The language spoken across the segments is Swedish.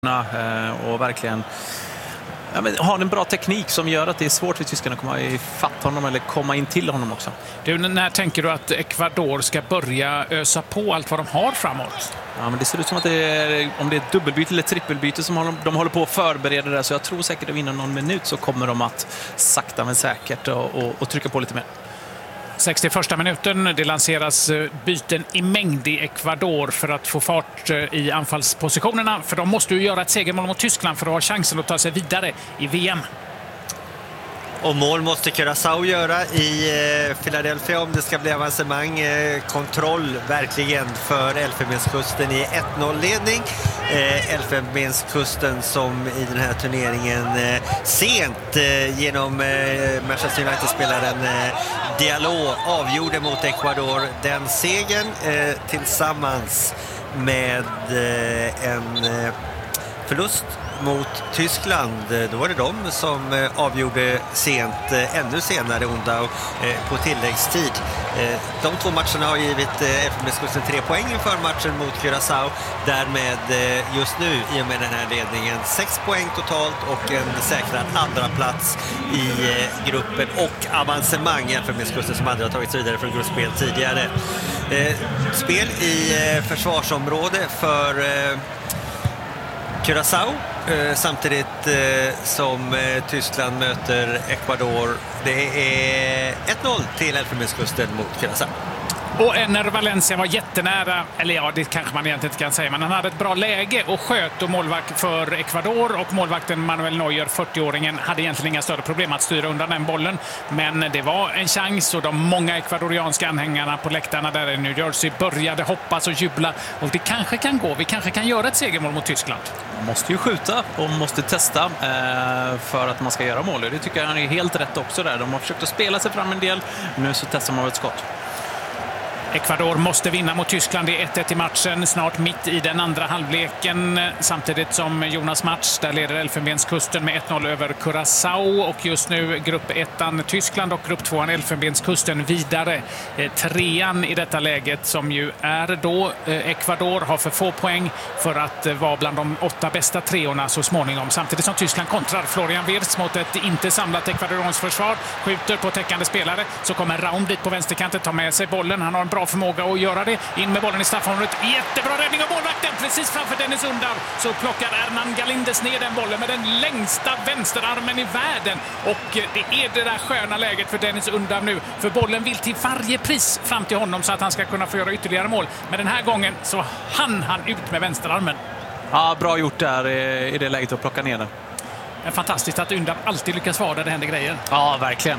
och verkligen har en bra teknik som gör att det är svårt för tyskarna att komma ifatt honom eller komma in till honom också. Du, när tänker du att Ecuador ska börja ösa på allt vad de har framåt? Ja, men det ser ut som att om det är ett dubbelbyte eller trippelbyte som de håller på att förbereda det, så jag tror säkert att inom någon minut så kommer de att sakta men säkert och trycka på lite mer. 61 minuten, det lanseras byten i mängd i Ecuador för att få fart i anfallspositionerna. För de måste ju göra ett segermål mot Tyskland för att ha chansen att ta sig vidare i VM. Och mål måste Curaçao göra i Philadelphia om det ska bli avancemang. Kontroll verkligen för Elfenbenskusten i 1-0-ledning. Elfenbenskusten som i den här turneringen sent genom Manchester United-spelaren Diallo avgjorde mot Ecuador den segern tillsammans med en förlust mot Tyskland. Då var det de som avgjorde sent, ännu senare onda på tilläggstid. De två matcherna har givit Elfenbenskusten 3 poäng inför matchen mot Curaçao. Därmed just nu i och med den här ledningen 6 poäng totalt och en säkrad andra plats i gruppen och avancemang. Elfenbenskusten som aldrig har tagits vidare från gruppspel tidigare. Spel i försvarsområde för Curaçao samtidigt som Tyskland möter Ecuador. Det är 1-0 till Elfenbenskusten mot Curaçao. Och Enner Valencia var jättenära, eller ja, det kanske man egentligen inte kan säga, men han hade ett bra läge och sköt, och målvakt för Ecuador och målvakten Manuel Neuer, 40-åringen, hade egentligen inga större problem att styra undan den bollen. Men det var en chans och de många ekvadorianska anhängarna på läktarna där i New Jersey började hoppas och jubla. Och det kanske kan gå, vi kanske kan göra ett segermål mot Tyskland. Man måste ju skjuta och måste testa för att man ska göra mål. Det tycker jag han är helt rätt också där. De har försökt att spela sig fram en del, nu så testar man ett skott. Ecuador måste vinna mot Tyskland. Det är 1-1 i matchen, snart mitt i den andra halvleken. Samtidigt som Jonas match, där leder Elfenbenskusten med 1-0 över Curaçao. Och just nu grupp 1 Tyskland och grupp 2 Elfenbenskusten vidare. Trean i detta läget som ju är då Ecuador har för få poäng för att vara bland de 8 bästa treorna så småningom. Samtidigt som Tyskland kontrar. Florian Wirtz mot ett inte samlat ekvadorianskt försvar. Skjuter på täckande spelare. Så kommer Raum dit på vänsterkanten, tar med sig bollen. Han har en bra förmåga att göra det. In med bollen i straffområdet. Jättebra räddning av målvakten. Precis framför Dennis Undav så plockar Hernan Galindes ner den bollen med den längsta vänsterarmen i världen. Och det är det där sköna läget för Dennis Undav nu. För bollen vill till varje pris fram till honom så att han ska kunna få göra ytterligare mål. Men den här gången så hann han ut med vänsterarmen. Ja, bra gjort där i det läget att plocka ner den. Det är fantastiskt att Undav alltid lyckas vara där det händer grejer. Ja, verkligen.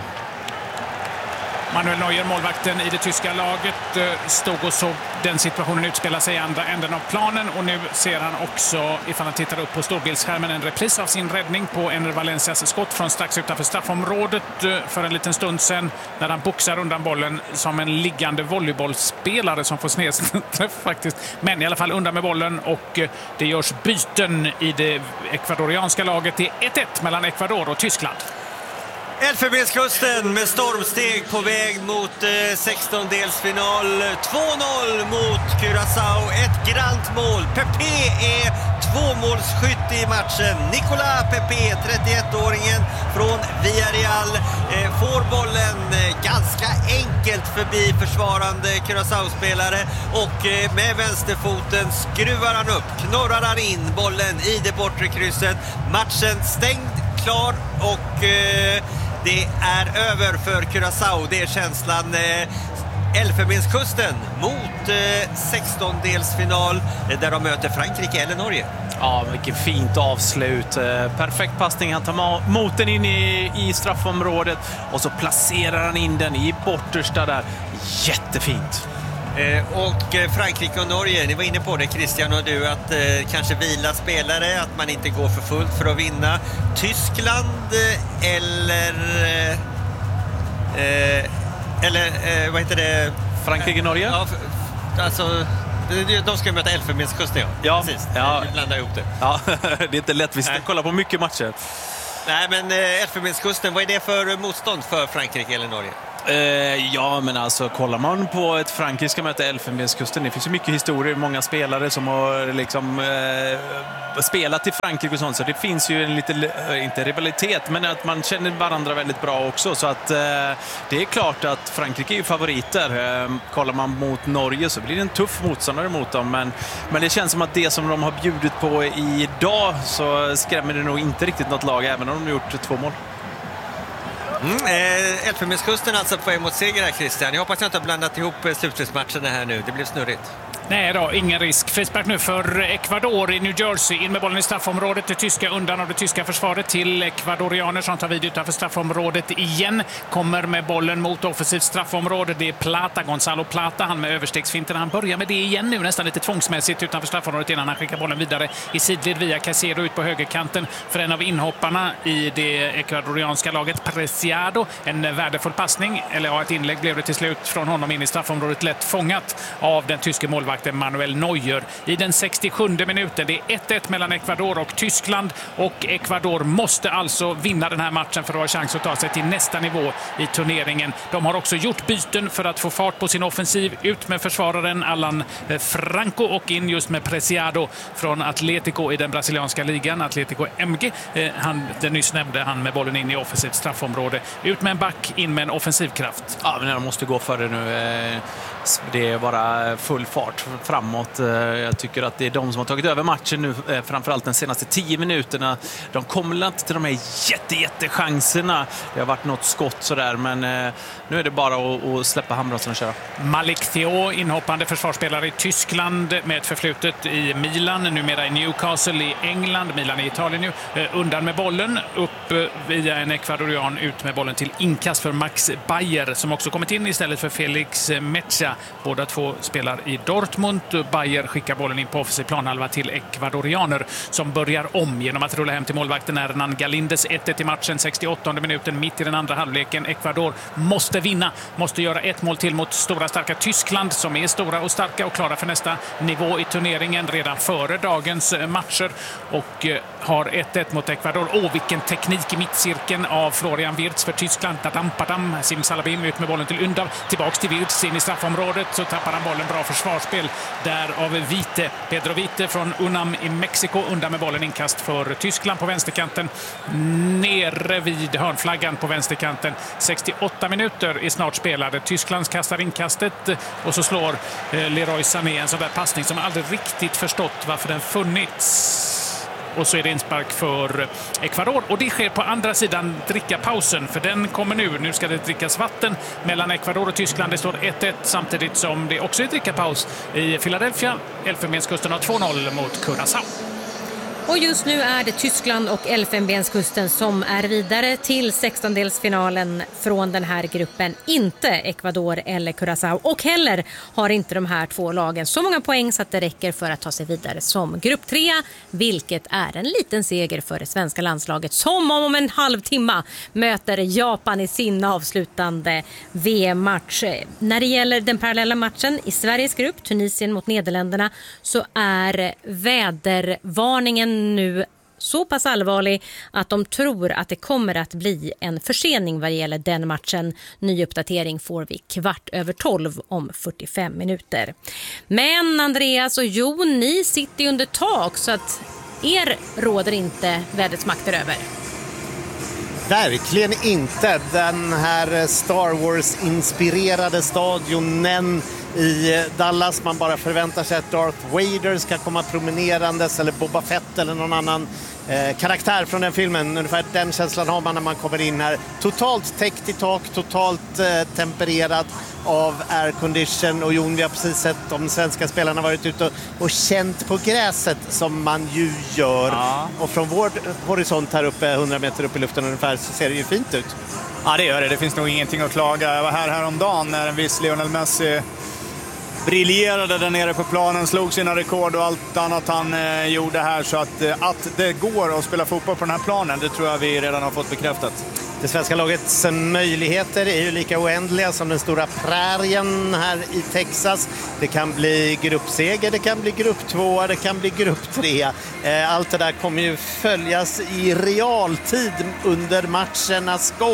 Manuel Neuer, målvakten i det tyska laget, stod och såg den situationen utspela sig i andra änden av planen. Och nu ser han också, ifall han tittar upp på storbildsskärmen, en repris av sin räddning på Enner Valencias skott från strax utanför straffområdet för en liten stund sedan. När han boxar undan bollen som en liggande volleybollspelare som får snedträff faktiskt. Men i alla fall undan med bollen, och det görs byten i det ekvadorianska laget. Det är 1-1 mellan Ecuador och Tyskland. Elfenbenskusten med stormsteg på väg mot 16-delsfinal. 2-0 mot Curaçao. Ett grant mål. Pepe är tvåmålsskytt i matchen. Nicolas Pepe, 31-åringen från Villarreal, får bollen ganska enkelt förbi försvarande Curaçao-spelare och med vänsterfoten skruvar han upp, knorrar han in bollen i det bortre krysset. Matchen stängd, klar och det är över för Curaçao. Det är känslan. Elfenbenskusten mot 16-delsfinal där de möter Frankrike eller Norge. Ja, vilket fint avslut. Perfekt passning. Han tar mot den in i straffområdet och så placerar han in den i bortersta där. Jättefint. Och Frankrike och Norge, ni var inne på det Christian och du, att kanske vila spelare, att man inte går för fullt för att vinna. Tyskland eller vad heter det? Frankrike-Norge? Ja, alltså de ska möta Elfenbenskusten. Ja, precis. Ja. Vi blandar ihop det. Ja, det är inte lätt. Vi ska kolla på mycket matcher. Nej, men Elfenbenskusten, vad är det för motstånd för Frankrike eller Norge? Ja, men alltså kollar man på ett Frankrike ska möta Elfenbenskusten, det finns ju mycket historier, många spelare som har liksom spelat i Frankrike och sånt, så det finns ju en lite, inte rivalitet, men att man känner varandra väldigt bra också, så att det är klart att Frankrike är ju favoriter. Kollar man mot Norge så blir det en tuff motståndare mot dem, men det känns som att det som de har bjudit på idag så skrämmer det nog inte riktigt något lag, även om de har gjort 2 mål. Elfenbenskusten alltså på väg mot seger här, Christian. Jag hoppas jag inte har blandat ihop slutspelsmatcherna här nu. Det blev snurrigt. Nej då, ingen risk. Frispark nu för Ecuador i New Jersey. In med bollen i straffområdet. Det tyska undan av det tyska försvaret till ecuadorianer som tar vid utanför straffområdet igen. Kommer med bollen mot offensivt straffområde. Det är Plata, Gonzalo Plata. Han med överstegsfinten. Han börjar med det igen nu, nästan lite tvångsmässigt utanför straffområdet innan han skickar bollen vidare i sidled via Caicedo ut på högerkanten för en av inhopparna i det ecuadorianska laget, Preciado. En värdefull passning, eller ja, ett inlägg blev det till slut från honom in i straffområdet, lätt fångat av den tyske målvakten Manuel Neuer i den 67 minuten. Det är 1-1 mellan Ecuador och Tyskland, och Ecuador måste alltså vinna den här matchen för att ha chans att ta sig till nästa nivå i turneringen. De har också gjort byten för att få fart på sin offensiv. Ut med försvararen Alan Franco och in just med Preciado från Atletico i den brasilianska ligan, Atletico MG. Den nyss nämnde han med bollen in i offensivt straffområde. Ut med en back, in med en offensivkraft. Ja, men de måste gå för det nu. Det är bara full fart framåt. Jag tycker att det är de som har tagit över matchen nu, framförallt de senaste 10 minuterna. De kommer inte till de här jättechanserna. Det har varit något skott sådär, men nu är det bara att släppa handbromsen och köra. Malik Theo, inhoppande försvarsspelare i Tyskland med ett förflutet i Milan, numera i Newcastle i England, Milan i Italien nu. Undan med bollen, upp via en ecuadorian, ut med bollen till inkast för Max Bayer som också kommit in istället för Felix Mecha. Båda två spelar i Dortmund. Bayer skickar bollen in på offensiv planhalva till ecuadorianer som börjar om genom att rulla hem till målvakten Hernan Galindes. 1-1 i matchen, 68 minuten, mitt i den andra halvleken. Ecuador måste vinna, måste göra 1 mål till mot stora starka Tyskland som är stora och starka och klara för nästa nivå i turneringen redan före dagens matcher, och har 1-1 mot Ecuador. Vilken teknik i mittcirkeln av Florian Wirtz för Tyskland. Padam, Simsalabim ut med bollen till Undav, tillbaks till Wirtz in i straffområdet, så tappar han bollen. Bra försvarsspel där av Vite, Pedro Vite från Unam i Mexiko. Undan med bollen, inkast för Tyskland på vänsterkanten, nere vid hörnflaggan på vänsterkanten. 68 minuter är snart spelade. Tyskland kastar inkastet och så slår Leroy Sané en sån där passning som aldrig riktigt förstått varför den funnits. Och så är det inspark för Ecuador, och det sker på andra sidan drickapausen, för den kommer nu. Nu ska det drickas vatten mellan Ecuador och Tyskland. Det står 1-1 samtidigt som det också är drickapaus i Philadelphia. Elfenbenskusten har 2-0 mot Curaçao. Och just nu är det Tyskland och Elfenbenskusten som är vidare till 16-delsfinalen från den här gruppen. Inte Ecuador eller Curaçao. Och heller har inte de här två lagen så många poäng så att det räcker för att ta sig vidare som grupp 3. Vilket är en liten seger för det svenska landslaget som om en halvtimme möter Japan i sin avslutande VM-match. När det gäller den parallella matchen i Sveriges grupp, Tunisien mot Nederländerna, så är vädervarningen nu så pass allvarlig att de tror att det kommer att bli en försening vad gäller den matchen. Ny uppdatering får vi 12:15 om 45 minuter. Men Andreas och Jon, ni sitter under tak så att er råder inte vädrets makter över. Verkligen inte. Den här Star Wars-inspirerade stadionen i Dallas. Man bara förväntar sig att Darth Vader ska komma promenerandes, eller Boba Fett eller någon annan karaktär från den filmen. Ungefär den känslan har man när man kommer in här. Totalt täckt i tak, totalt tempererat av aircondition. Och Jon, vi har precis sett de svenska spelarna varit ute och känt på gräset som man ju gör. Ja. Och från vår horisont här uppe, 100 meter upp i luften ungefär, så ser det ju fint ut. Ja, det gör det. Det finns nog ingenting att klaga. Jag var häromdagen när en viss Lionel Messi briljerade där nere på planen, slog sina rekord och allt annat han gjorde här. Så att det går att spela fotboll på den här planen, det tror jag vi redan har fått bekräftat. Det svenska lagets möjligheter är ju lika oändliga som den stora prärien här i Texas. Det kan bli gruppseger, det kan bli grupp 2, det kan bli grupp 3. Allt det där kommer ju följas i realtid under matchernas gång.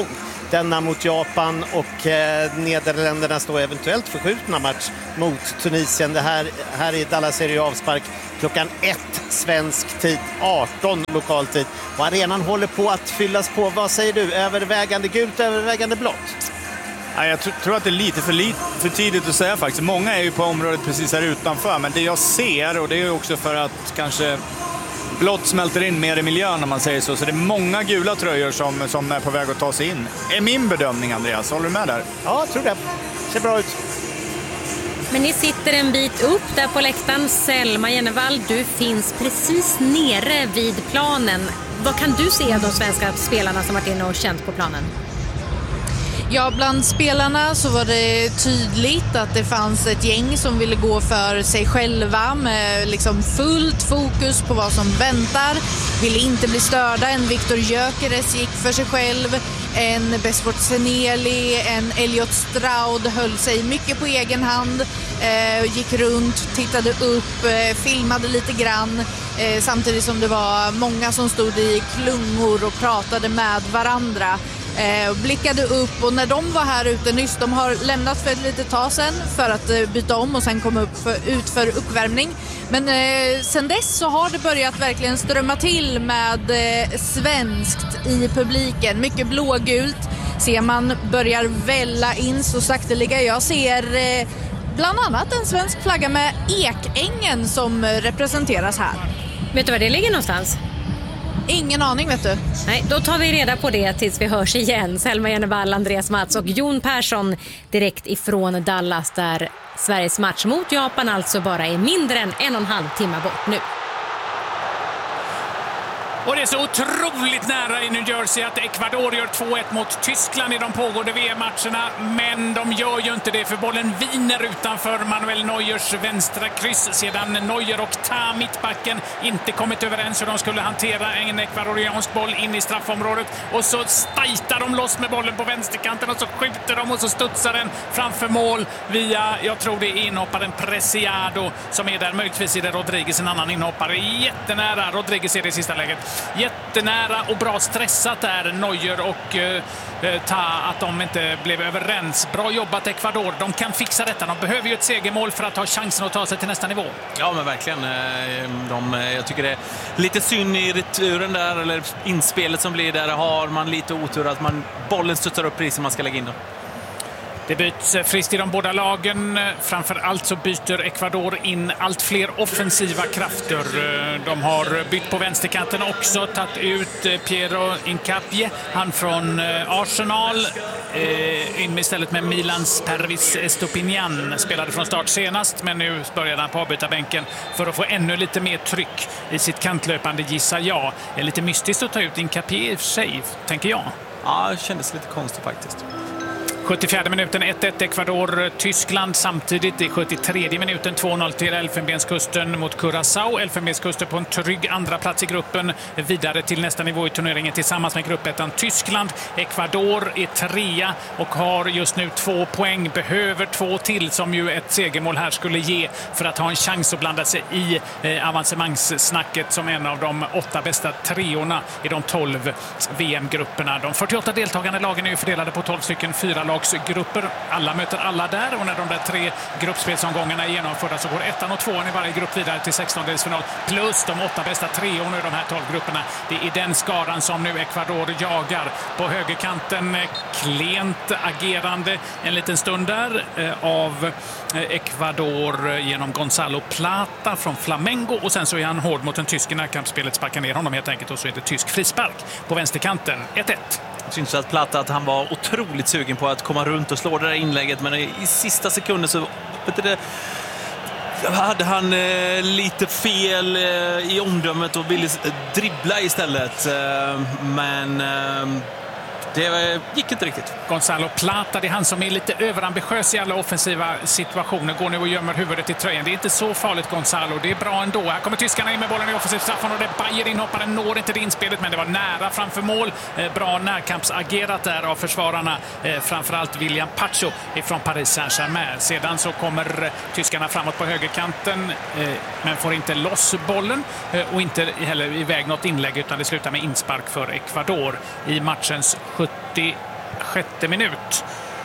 denna mot Japan och Nederländerna står eventuellt förskjutna match mot Tunisien. Det här i Dallas är det avspark klockan 1 svensk tid, 18 lokal tid. Och arenan håller på att fyllas på. Vad säger du? Övervägande gult, övervägande blått? Ja, jag tror att det är lite för tidigt att säga faktiskt. Många är ju på området precis här utanför, men det jag ser, och det är också för att kanske blått smälter in mer i miljön om man säger så. Så det är många gula tröjor som är på väg att ta sig in. Är min bedömning, Andreas. Håller du med där? Ja, jag tror det. Ser bra ut. Men ni sitter en bit upp där på läktaren. Selma Jennevall, du finns precis nere vid planen. Vad kan du se av de svenska spelarna som varit inne och känt på planen? Ja, bland spelarna så var det tydligt att det fanns ett gäng som ville gå för sig själva med liksom fullt fokus på vad som väntar. Ville inte bli störda. En Viktor Gyökeres gick för sig själv. En Besfort Seneli, en Elliot Stroud höll sig mycket på egen hand. Gick runt, tittade upp, filmade lite grann. Samtidigt som det var många som stod i klungor och pratade med varandra. Blickade upp, och när de var här ute nyss, de har lämnat för ett litet tag sedan för att byta om och sen komma ut för uppvärmning. Men sen dess så har det börjat verkligen strömma till med svenskt i publiken. Mycket blågult ser man börjar välla in så sakteliga. Jag ser bland annat en svensk flagga med Ekängen som representeras här. Vet du var det ligger någonstans? Ingen aning, vet du. Nej, då tar vi reda på det tills vi hörs igen. Selma Jennevall, Andreas Mats och Jon Persson direkt ifrån Dallas, där Sveriges match mot Japan alltså bara är mindre än 1,5 timme bort nu. Och det är så otroligt nära i New Jersey att Ecuador gör 2-1 mot Tyskland i de pågående VM-matcherna. Men de gör ju inte det, för bollen viner utanför Manuel Neuers vänstra kryss sedan Neuer och Ta, mittbacken, inte kommit överens hur de skulle hantera en ecuadoriansk boll in i straffområdet. Och så stajtar de loss med bollen på vänsterkanten och så skjuter de och så studsar den framför mål via, jag tror det är inhopparen Preciado som är där. Möjligtvis är det Rodriguez, en annan inhoppare. Jättenära, Rodriguez är det i sista läget. Jättenära och bra stressat där Neuer och Ta, att de inte blev överens. Bra jobbat Ecuador, de kan fixa detta. De behöver ju ett segermål för att ha chansen att ta sig till nästa nivå. Ja, men verkligen. Jag tycker det är lite synd i returen där, eller inspelet som blir där. Har man lite otur att bollen studsar upp precis som man ska lägga in då. Det byts friskt i de båda lagen. Framförallt så byter Ecuador in allt fler offensiva krafter. De har bytt på vänsterkanten också. Tagit ut Piero Incapie, han från Arsenal. In istället med Milans Pervis Estopinian. Spelade från start senast, men nu började han på avbytarbänken för att få ännu lite mer tryck i sitt kantlöpande, gissar jag. Det är lite mystiskt att ta ut Incapie i och för sig, tänker jag. Ja, det kändes lite konstigt faktiskt. 74 minuten 1-1 Ecuador-Tyskland, samtidigt i 73 minuten 2-0 till Elfenbenskusten mot Curaçao. Elfenbenskusten på en trygg andra plats i gruppen, vidare till nästa nivå i turneringen tillsammans med gruppettan Tyskland. Ecuador är 3 och har just nu 2 poäng, behöver 2 till som ju ett segermål här skulle ge för att ha en chans att blanda sig i avancemanssnacket som en av de 8 bästa treorna i de 12 VM-grupperna. De 48 deltagande lagen är ju fördelade på 12 stycken 4-lagsgrupper. Alla möter alla där, och när de där 3 gruppspelsomgångarna är genomförda så går 1:an och 2:an i varje grupp vidare till 16-delsfinal plus de 8 bästa treorna i de här 12 grupperna. Det är den skaran som nu Ecuador jagar. På högerkanten klent agerande en liten stund där av Ecuador genom Gonzalo Plata från Flamengo, och sen så är han hård mot en tysk i närkampsspelet, sparkar ner honom helt enkelt, och så är det tysk frispark på vänsterkanten. 1-1. Jag syns att Plata att han var otroligt sugen på att komma runt och slå det där inlägget, men i sista sekunden så hade han lite fel i omdömet och ville dribbla istället. Men det gick inte riktigt. Gonzalo Plata, det är han som är lite överambitiös i alla offensiva situationer. Går nu och gömmer huvudet i tröjan. Det är inte så farligt, Gonzalo. Det är bra ändå. Här kommer tyskarna in med bollen i offensivt straffan, och det Bayer inhopparen når inte det inspelet, men det var nära framför mål. Bra närkampsagerat där av försvararna. Framförallt William Pacho från Paris Saint-Germain. Sedan så kommer tyskarna framåt på högerkanten, men får inte loss bollen och inte heller iväg något inlägg, utan det slutar med inspark för Ecuador i matchens 6:e minut.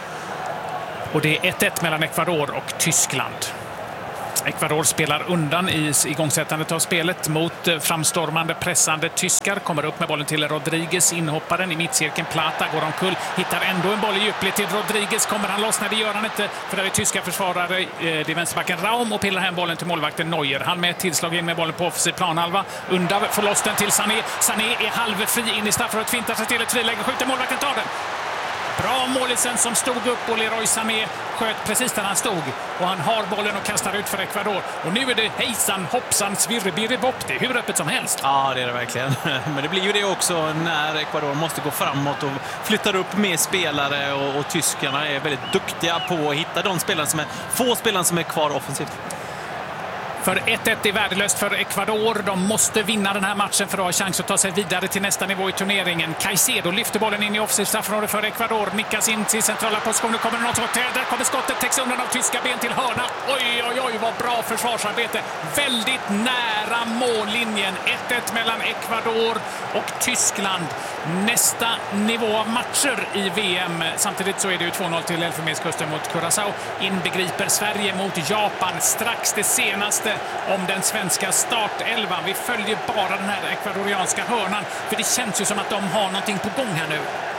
Och det är 1-1 mellan Ecuador och Tyskland. Ecuador spelar undan i igångsättandet av spelet mot framstormande, pressande tyskar. Kommer upp med bollen till Rodriguez, inhopparen i mittcirkeln. Plata går omkull, hittar ändå en boll i djupled till Rodriguez. Kommer han loss? Nej, det gör han inte. För där är tyska försvarare, det är vänsterbacken Raum och pillar hem bollen till målvakten Neuer. Han med ett tillslag in med bollen på offensiv planhalva. Unda får loss den till Sané. Sané är halvfri in i straffområdet, fintar sig till ett friläge, skjuter, målvakten tar den. Bra målisen som stod upp och Leroy Sané sköt precis där han stod. Och han har bollen och kastar ut för Ecuador. Och nu är det hejsan, hoppsan, svirrebirrebopp. Det är hur öppet som helst. Ja, det är det verkligen. Men det blir ju det också när Ecuador måste gå framåt och flyttar upp med spelare. Och tyskarna är väldigt duktiga på att hitta de få spelare som är kvar offensivt. För 1-1 är värdelöst för Ecuador. De måste vinna den här matchen för att ha chans att ta sig vidare till nästa nivå i turneringen. Caicedo lyfter bollen in i offensivt straffområde för Ecuador. Nickas in till centrala positioner. Kommer det något skott? Där kommer skottet. Täcks undan av tyska ben till hörna. Oj, oj, oj, vad bra försvarsarbete. Väldigt nära mållinjen. 1-1 mellan Ecuador och Tyskland. Nästa nivå av matcher i VM. Samtidigt så är det ju 2-0 till Elfenbenskusten mot Curaçao. Inbegriper Sverige mot Japan. Strax det senaste om den svenska startelvan. Vi följer bara den här ekvadorianska hörnan, för det känns ju som att de har någonting på gång här nu.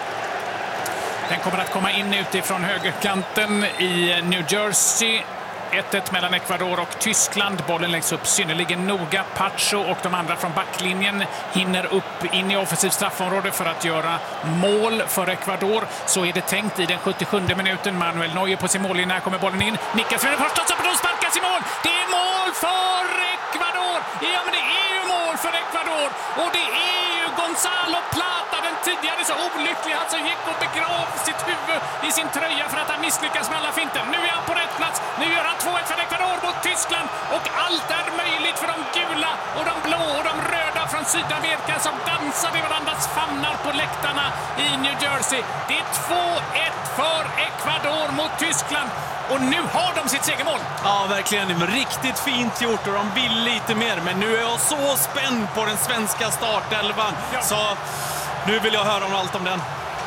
Den kommer att komma in utifrån högerkanten i New Jersey. 1-1 mellan Ecuador och Tyskland. Bollen läggs upp synnerligen noga. Pacho och de andra från backlinjen hinner upp in i offensivt straffområde för att göra mål för Ecuador. Så är det tänkt i den 77 minuten. Manuel Neuer på sin mållinje. Här kommer bollen in. Nickas för den första, så sparkas i mål. Det är mål för Ecuador. Ja, men det är ju mål för Ecuador. Och det är ju Gonzalo Plata, den tidigare så olycklig. Alltså gick och begrav sitt huvud i sin tröja för att han misslyckas med alla finter. Nu är han på rätt plats. Nu gör han 2-1 för Ecuador mot Tyskland. Och allt är möjligt för de gula och de blå och de röda från Sydamerika som dansar i varandras famnar på läktarna i New Jersey. Det är 2-1 för Ecuador mot Tyskland. Och nu har de sitt segermål. Ja, verkligen. Riktigt fint gjort och de vill lite mer. Men nu är jag så spänd på den svenska startelvan. Ja. Så nu vill jag höra om allt om den.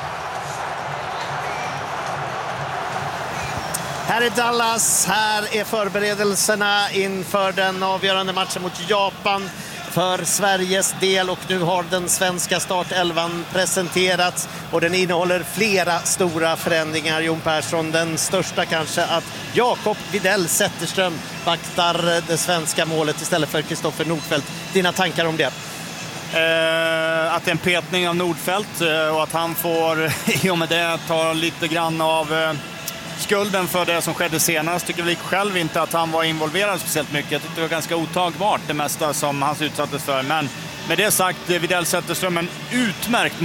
Här är Dallas, här är förberedelserna inför den avgörande matchen mot Japan för Sveriges del, och nu har den svenska startelvan presenterats och den innehåller flera stora förändringar. Jon Persson, den största kanske att Jakob Widell Zetterström vaktar det svenska målet istället för Kristoffer Nordfeldt. Dina tankar om det? Att det är en petning av Nordfeldt och att han får i och med det ta lite grann av skulden för det som skedde senast. Tycker väl själv inte att han var involverad speciellt mycket. Jag tyckte det var ganska otagbart det mesta som han utsattes för. Men med det sagt, Widell Zetterström en utmärkt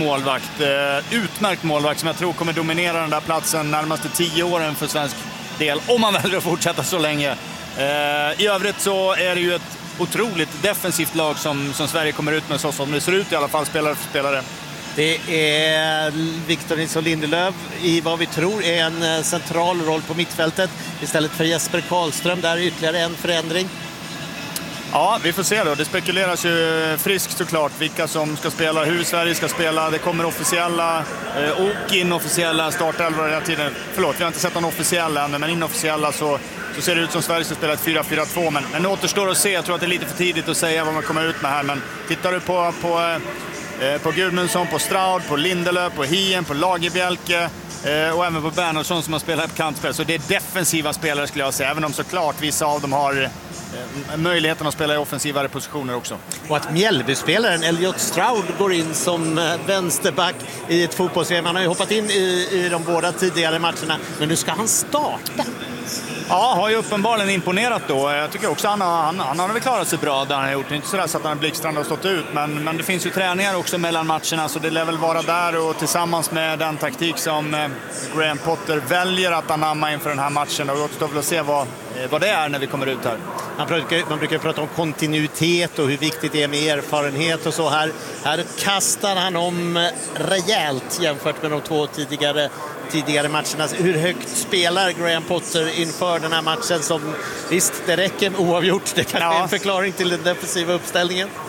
målvakt som jag tror kommer dominera den där platsen närmaste 10 åren för svensk del, om man väljer att fortsätta så länge. I övrigt så är det ju ett otroligt defensivt lag som Sverige kommer ut med, så som det ser ut i alla fall, spelare för spelare. Det är Victor Nilsson Lindelöf i vad vi tror är en central roll på mittfältet istället för Jesper Karlström. Där är ytterligare en förändring. Ja, vi får se då. Det spekuleras ju friskt såklart vilka som ska spela, hur Sverige ska spela. Det kommer officiella och inofficiella startelvor hela tiden. Förlåt, vi har inte sett någon officiell än, men inofficiella så ser det ut som Sverige ska spela ett 4-4-2. Men återstår att se. Jag tror att det är lite för tidigt att säga vad man kommer ut med här. Men tittar du på Gudmundsson, på Straud, på Lindelöf, på Hien, på Lagerbjälke och även på Bernhardsson som har spelat på kantspel. Så det är defensiva spelare skulle jag säga, även om såklart vissa av dem har möjligheten att spela i offensivare positioner också. Och att Mjällby-spelaren Elliot Straud går in som vänsterback i ett fotbolls-VM. Han har ju hoppat in i de båda tidigare matcherna, men nu ska han starta. Ja, har ju uppenbarligen imponerat då. Jag tycker också han har väl klarat sig bra där han har gjort. Det är inte sådär så att han blixtrande har stått ut. Men det finns ju träningar också mellan matcherna, så det lär väl vara där, och tillsammans med den taktik som Graham Potter väljer att anamma inför den här matchen. Och vi återstår väl att se vad det är när vi kommer ut här. Man brukar prata om kontinuitet och hur viktigt det är med erfarenhet och så. Här kastar han om rejält jämfört med de två tidigare matcherna. Hur högt spelar Graham Potter inför den här matchen som, visst, det räcker med oavgjort. Det kan vara en förklaring till den defensiva uppställningen.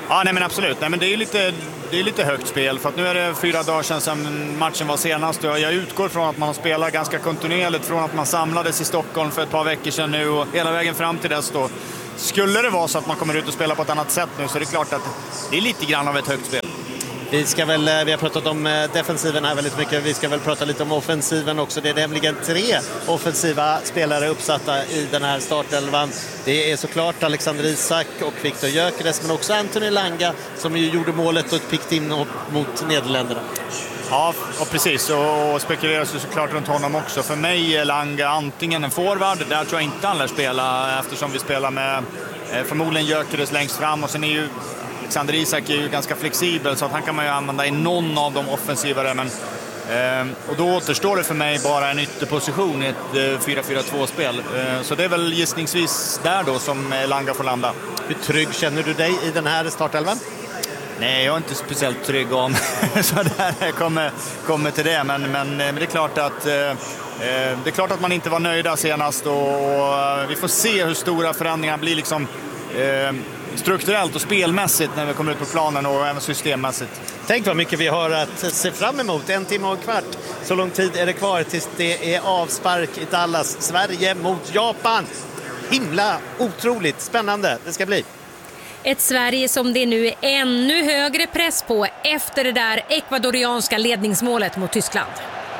Ja, nej men absolut. Nej, men det är lite högt spel, för att nu är det 4 dagar sedan matchen var senast. Jag utgår från att man har spelat ganska kontinuerligt från att man samlades i Stockholm för ett par veckor sedan nu och hela vägen fram till dess då. Skulle det vara så att man kommer ut och spelar på ett annat sätt nu, så är det klart att det är lite grann av ett högt spel. Vi har pratat om defensiven här väldigt mycket. Vi ska väl prata lite om offensiven också. Det är nämligen 3 offensiva spelare uppsatta i den här startelvan. Det är såklart Alexander Isak och Viktor Gyökeres, men också Anthony Elanga som ju gjorde målet och ett pikt inhopp mot Nederländerna. Ja, och precis. Och spekuleras ju såklart runt honom också. För mig är Elanga antingen en forward, där tror jag inte han lär spela, eftersom vi spelar med förmodligen Gyökeres längst fram, och sen är ju Alexander Isak är ju ganska flexibel, så att han kan man ju använda i någon av de offensivare. Men, och då återstår det för mig bara en ytterposition i ett 4-4-2-spel. Så det är väl gissningsvis där då som Elanga får landa. Hur trygg känner du dig i den här startelvan? Nej, jag är inte speciellt trygg om så där kommer till det. Men det är klart att man inte var nöjda senast, och vi får se hur stora förändringar blir liksom strukturellt och spelmässigt när vi kommer ut på planen, och även systemmässigt. Tänk vad mycket vi har att se fram emot. 1 timme och en kvart. Så lång tid är det kvar tills det är avspark i Dallas. Sverige mot Japan. Himla otroligt spännande det ska bli. Ett Sverige som det nu är ännu högre press på efter det där ekvadorianska ledningsmålet mot Tyskland.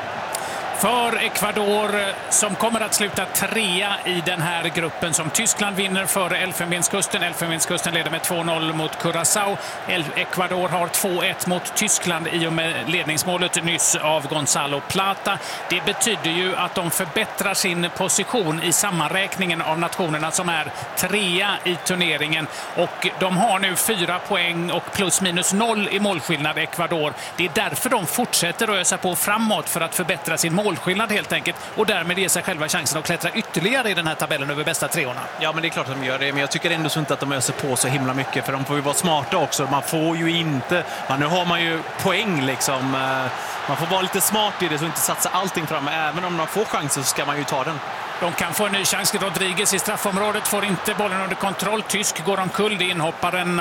För Ecuador, som kommer att sluta 3 i den här gruppen, som Tyskland vinner före Elfenbenskusten. Elfenbenskusten leder med 2-0 mot Curaçao. Ecuador har 2-1 mot Tyskland i och med ledningsmålet nyss av Gonzalo Plata. Det betyder ju att de förbättrar sin position i sammanräkningen av nationerna som är 3 i turneringen. Och de har nu 4 poäng och plus minus 0 i målskillnad, Ecuador. Det är därför de fortsätter att ösa på framåt, för att förbättra sin målskillnad helt enkelt, och därmed ge sig själva chansen att klättra ytterligare i den här tabellen över bästa 3:orna. Ja, men det är klart att de gör det, men jag tycker ändå så inte att de öser på så himla mycket, för de får ju vara smarta också. Man får ju inte, nu har man ju poäng liksom, man får vara lite smart i det så inte satsa allting fram. Även om man får chansen så ska man ju ta den. De kan få en ny chans. Rodriguez i straffområdet får inte bollen under kontroll. Tysk går omkull. Inhopparen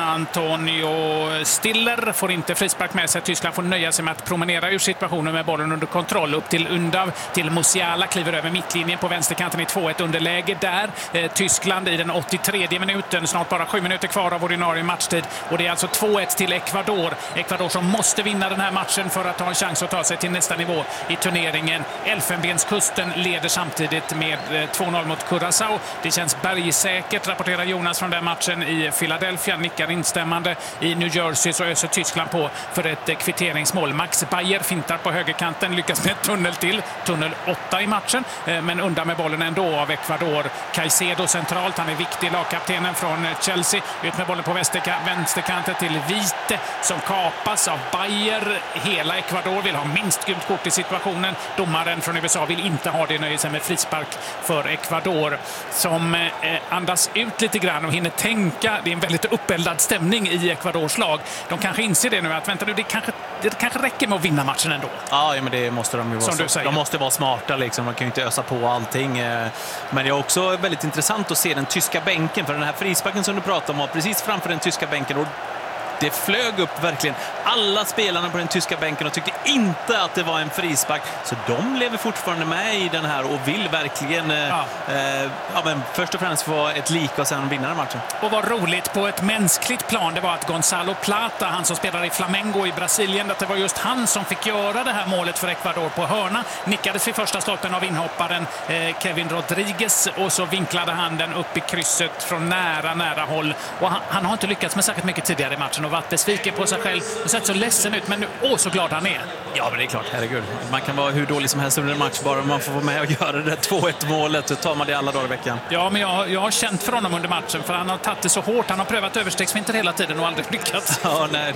Antonio Stiller får inte frispark med sig. Tyskland får nöja sig med att promenera ur situationen med bollen under kontroll. Upp till Undav, till Musiala, kliver över mittlinjen på vänsterkanten i 2-1 underläge där. Tyskland i den 83:e minuten, snart bara 7 minuter kvar av ordinarie matchtid. Och det är alltså 2-1 till Ecuador. Ecuador som måste vinna den här matchen för att ha en chans att ta sig till nästa nivå i turneringen. Elfenbenskusten leder samtidigt med 2-0 mot Curaçao. Det känns bergsäkert, rapporterar Jonas från den matchen i Philadelphia. Nickar instämmande. I New Jersey så öser Tyskland på för ett kvitteringsmål. Max Bayer fintar på högerkanten, lyckas med tunnel 8 i matchen, men undan med bollen ändå av Ecuador. Caicedo centralt, han är viktig, lagkaptenen från Chelsea. Ut med bollen på vänsterkanten till Vite som kapas av Bayer. Hela Ecuador vill ha minst gult kort i situationen. Domaren från USA vill inte ha det, nöjer sig med frispark för Ecuador, som andas ut lite grann och hinner tänka. Det är en väldigt uppeldad stämning i Ecuadors lag. De kanske inser det nu, att vänta nu, det kanske räcker med att vinna matchen ändå. Ja, men det måste de ju vara. Som du säger. De måste vara smarta liksom. De kan ju inte ösa på allting. Men det är också väldigt intressant att se den tyska bänken, för den här frisparken som du pratar om var precis framför den tyska bänken, och det flög upp verkligen alla spelarna på den tyska bänken och tyckte inte att det var en frispark. Så de lever fortfarande med i den här och vill verkligen men först och främst få ett lika och sen vinna den matchen. Och vad roligt på ett mänskligt plan det var att Gonzalo Plata, han som spelar i Flamengo i Brasilien, att det var just han som fick göra det här målet för Ecuador på hörna. Nickades vid första stolpen av inhopparen Kevin Rodriguez, och så vinklade han den upp i krysset från nära håll. Och han har inte lyckats med särskilt mycket tidigare i matchen och varit besviken på sig själv och sett så ledsen ut, men nu, så glad han är. Ja, men det är klart, herregud. Man kan vara hur dålig som helst under en match, bara man får vara med och göra det där 2-1 målet, så tar man det alla dagar i veckan. Ja, men jag har känt för honom under matchen, för han har tagit det så hårt. Han har prövat överstegsfinter hela tiden och aldrig lyckats. Ja, nej,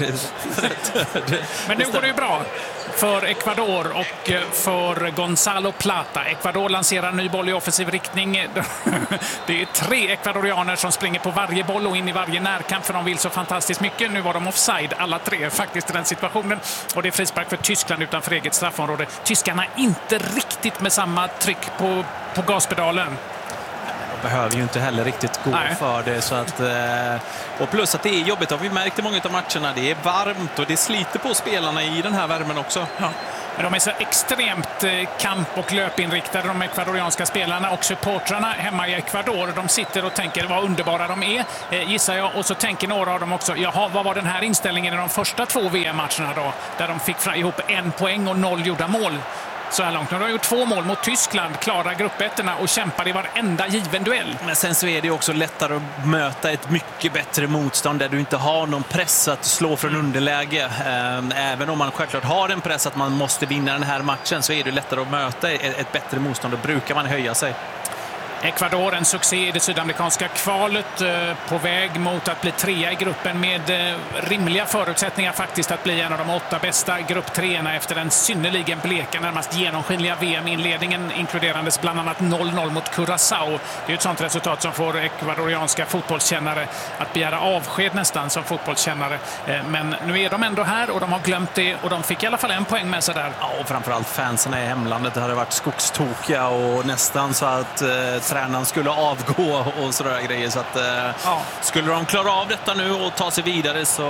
men nu går det ju bra för Ecuador och för Gonzalo Plata. Ecuador lanserar en ny boll i offensiv riktning. Det är 3 ecuadorianer som springer på varje boll och in i varje närkamp, för de vill så fantastiskt mycket. Nu var de offside, alla 3 faktiskt i den situationen. Och det är frispark för Tyskland utanför eget straffområde. Tyskarna inte riktigt med samma tryck på gaspedalen. behöver ju inte heller riktigt gå för det. Så att, och plus att det är jobbigt, har vi märkt i många av matcherna. Det är varmt och det sliter på spelarna i den här värmen också. Ja. Men de är så extremt kamp- och löpinriktade, de ekvadorianska spelarna och supportrarna hemma i Ecuador. De sitter och tänker vad underbara de är, gissar jag. Och så tänker några av dem också, jaha, vad var den här inställningen i de första 2 VM-matcherna då? Där de fick ihop 1 poäng och 0 gjorda mål. Så här långt. Nu har de gjort 2 mål mot Tyskland, klara gruppettorna och kämpar i varenda given duell. Men sen så är det också lättare att möta ett mycket bättre motstånd där du inte har någon press att slå från underläge. Även om man självklart har en press att man måste vinna den här matchen, så är det lättare att möta ett bättre motstånd. Då brukar man höja sig. Ecuador, en succé i det sydamerikanska kvalet, på väg mot att bli 3 i gruppen med rimliga förutsättningar faktiskt att bli en av de 8 bästa grupp 3:orna efter den synnerligen bleka, närmast genomskinliga VM-inledningen, inkluderandes bland annat 0-0 mot Curaçao. Det är ett sånt resultat som får ekvadorianska fotbollskännare att begära avsked nästan som fotbollskännare. Men nu är de ändå här och de har glömt det, och de fick i alla fall 1 poäng med sig där. Ja, och framförallt fansen i hemlandet. Det hade varit skogstokiga och nästan så att tränaren skulle avgå och sådär grejer. Så att, skulle de klara av detta nu och ta sig vidare så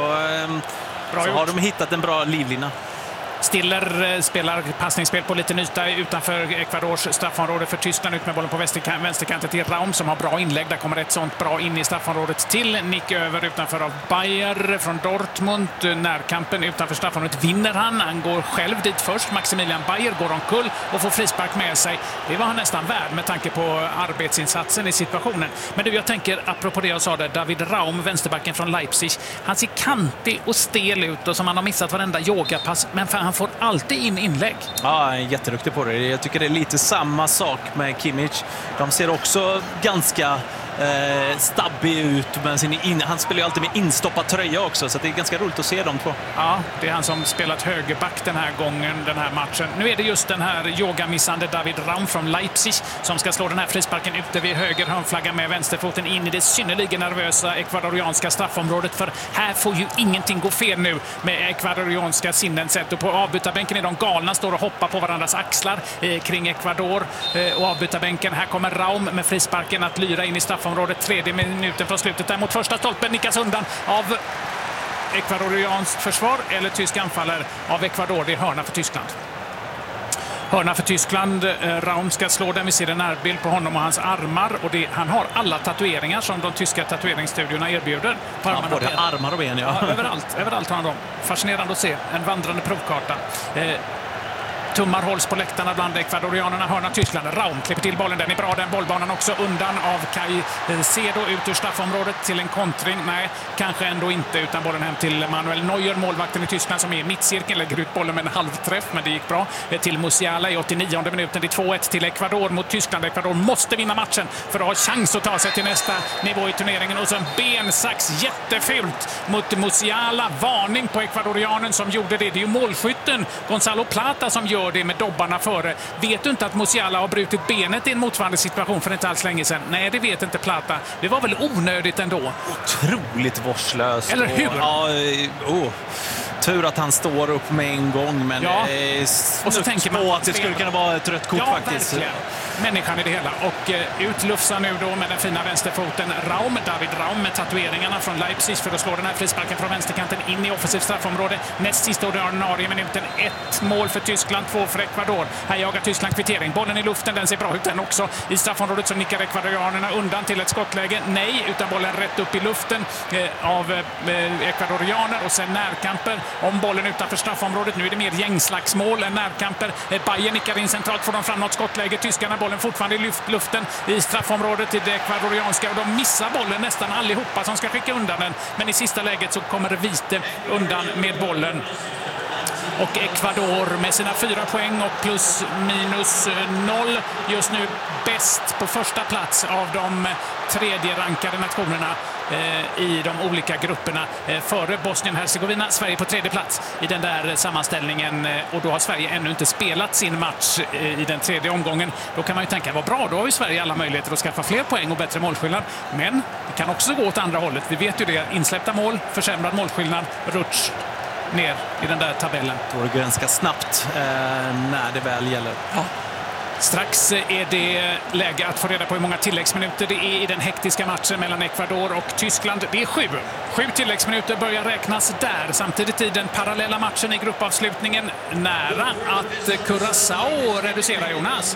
har de hittat en bra livlina. Stiller spelar passningsspel på liten yta utanför Ecuadors straffområde för Tyskland. Ut med bollen på vänsterkanten till Raum som har bra inlägg. Där kommer ett sånt bra in i straffområdet till nick över utanför av Bayer från Dortmund. Närkampen utanför straffområdet vinner han. Han går själv dit först. Maximilian Bayer går omkull och får frispark med sig. Det var han nästan värd med tanke på arbetsinsatsen i situationen. Men du, jag tänker, apropå det jag sa där, David Raum, vänsterbacken från Leipzig. Han ser kantig och stel ut och som han har missat varenda yogapass. Men han får alltid in inlägg. Ja, han är jätteduktig på det. Jag tycker det är lite samma sak med Kimmich. De ser också ganska stabbig ut. Men han spelar ju alltid med instoppad tröja också, så det är ganska roligt att se dem två. Ja, det är han som spelat högerback den här gången, den här matchen. Nu är det just den här yogamissande David Raum från Leipzig som ska slå den här frisparken ute vid höger hörnflagga med vänsterfoten in i det synnerligen nervösa ekvadorianska straffområdet. För här får ju ingenting gå fel nu med ekvadorianska sinnen sett. Och på avbytarbänken är de galna, står och hoppar på varandras axlar kring Ecuador. Och avbytarbänken, här kommer Raum med frisparken att lyra in i straffområdet. 3:e minuten från slutet där mot första stolpen, nickas undan av ekvadorianskt försvar eller tysk anfallare av Ecuador. Det är hörna för Tyskland. Hörna för Tyskland. Raum ska slå den. Vi ser en närbild på honom och hans armar. Och han har alla tatueringar som de tyska tatueringsstudiorna erbjuder. På både armar och ben, ja. Överallt har han dem. Fascinerande att se. En vandrande provkarta. Tummar hålls på läktarna bland ekvadorianerna. Hörna Tyskland. Raum klipper till bollen. Den är bra, den bollbanan också. Undan av Kai Cedo ut ur straffområdet till en kontring. Nej, kanske ändå inte, utan bollen hem till Manuel Neuer, målvakten i Tyskland, som är i mittcirkeln. Lägger ut bollen med en halvträff, men det gick bra. Till Musiala i 89:e minuten. Det är 2-1 till Ecuador mot Tyskland. Ecuador måste vinna matchen för att ha chans att ta sig till nästa nivå i turneringen. Och så en bensax jättefult mot Musiala. Varning på ekvadorianen som gjorde det. Det är ju målskytten Gonzalo Plata som gör det med dobbarna före. Vet du inte att Musiala har brutit benet i en motsvarande situation för inte alls länge sedan? Nej, det vet inte Plata. Det var väl onödigt ändå. Otroligt vårdslöst. Eller hur? Tur att han står upp med en gång, men och så tänker man att det skulle kunna vara ett rött kort faktiskt. Verkligen. Människan i det hela. Och utlufsar nu då med den fina vänsterfoten David Raum med tatueringarna från Leipzig för att slå den här frisparken från vänsterkanten in i offensivt straffområde. Näst sista ordinarie minuten. 1 mål för Tyskland, 2 för Ecuador. Här jagar Tyskland kvittering. Bollen i luften, den ser bra ut den också. I straffområdet så nickar ekvadorianerna undan till ett skottläge. Nej, utan bollen rätt upp i luften av ekvadorianer och sen närkamper om bollen utanför straffområdet. Nu är det mer gängslagsmål än närkamper. Bayern nickar in centralt, får de fram något skottläge. Tyskarna bollen fortfarande i luften i straffområdet i det ekvadorianska och de missar bollen nästan allihopa som ska skicka undan den. Men i sista läget så kommer Vite undan med bollen. Och Ecuador med sina 4 poäng och plus minus 0 just nu bäst på första plats av de tredje rankade nationerna i de olika grupperna före Bosnien-Hercegovina. Sverige på 3:e plats i den där sammanställningen och då har Sverige ännu inte spelat sin match i den 3:e omgången. Då kan man ju tänka, vad bra, då har ju Sverige alla möjligheter att skaffa fler poäng och bättre målskillnad. Men det kan också gå åt andra hållet. Vi vet ju det, insläppta mål, försämrad målskillnad, rutsch ner i den där tabellen. Det går ganska snabbt när det väl gäller. Ja. Strax är det läge att få reda på hur många tilläggsminuter det är i den hektiska matchen mellan Ecuador och Tyskland. Det är 7. 7 tilläggsminuter börjar räknas där. Samtidigt i den parallella matchen i gruppavslutningen nära att Curaçao reducerar, Jonas.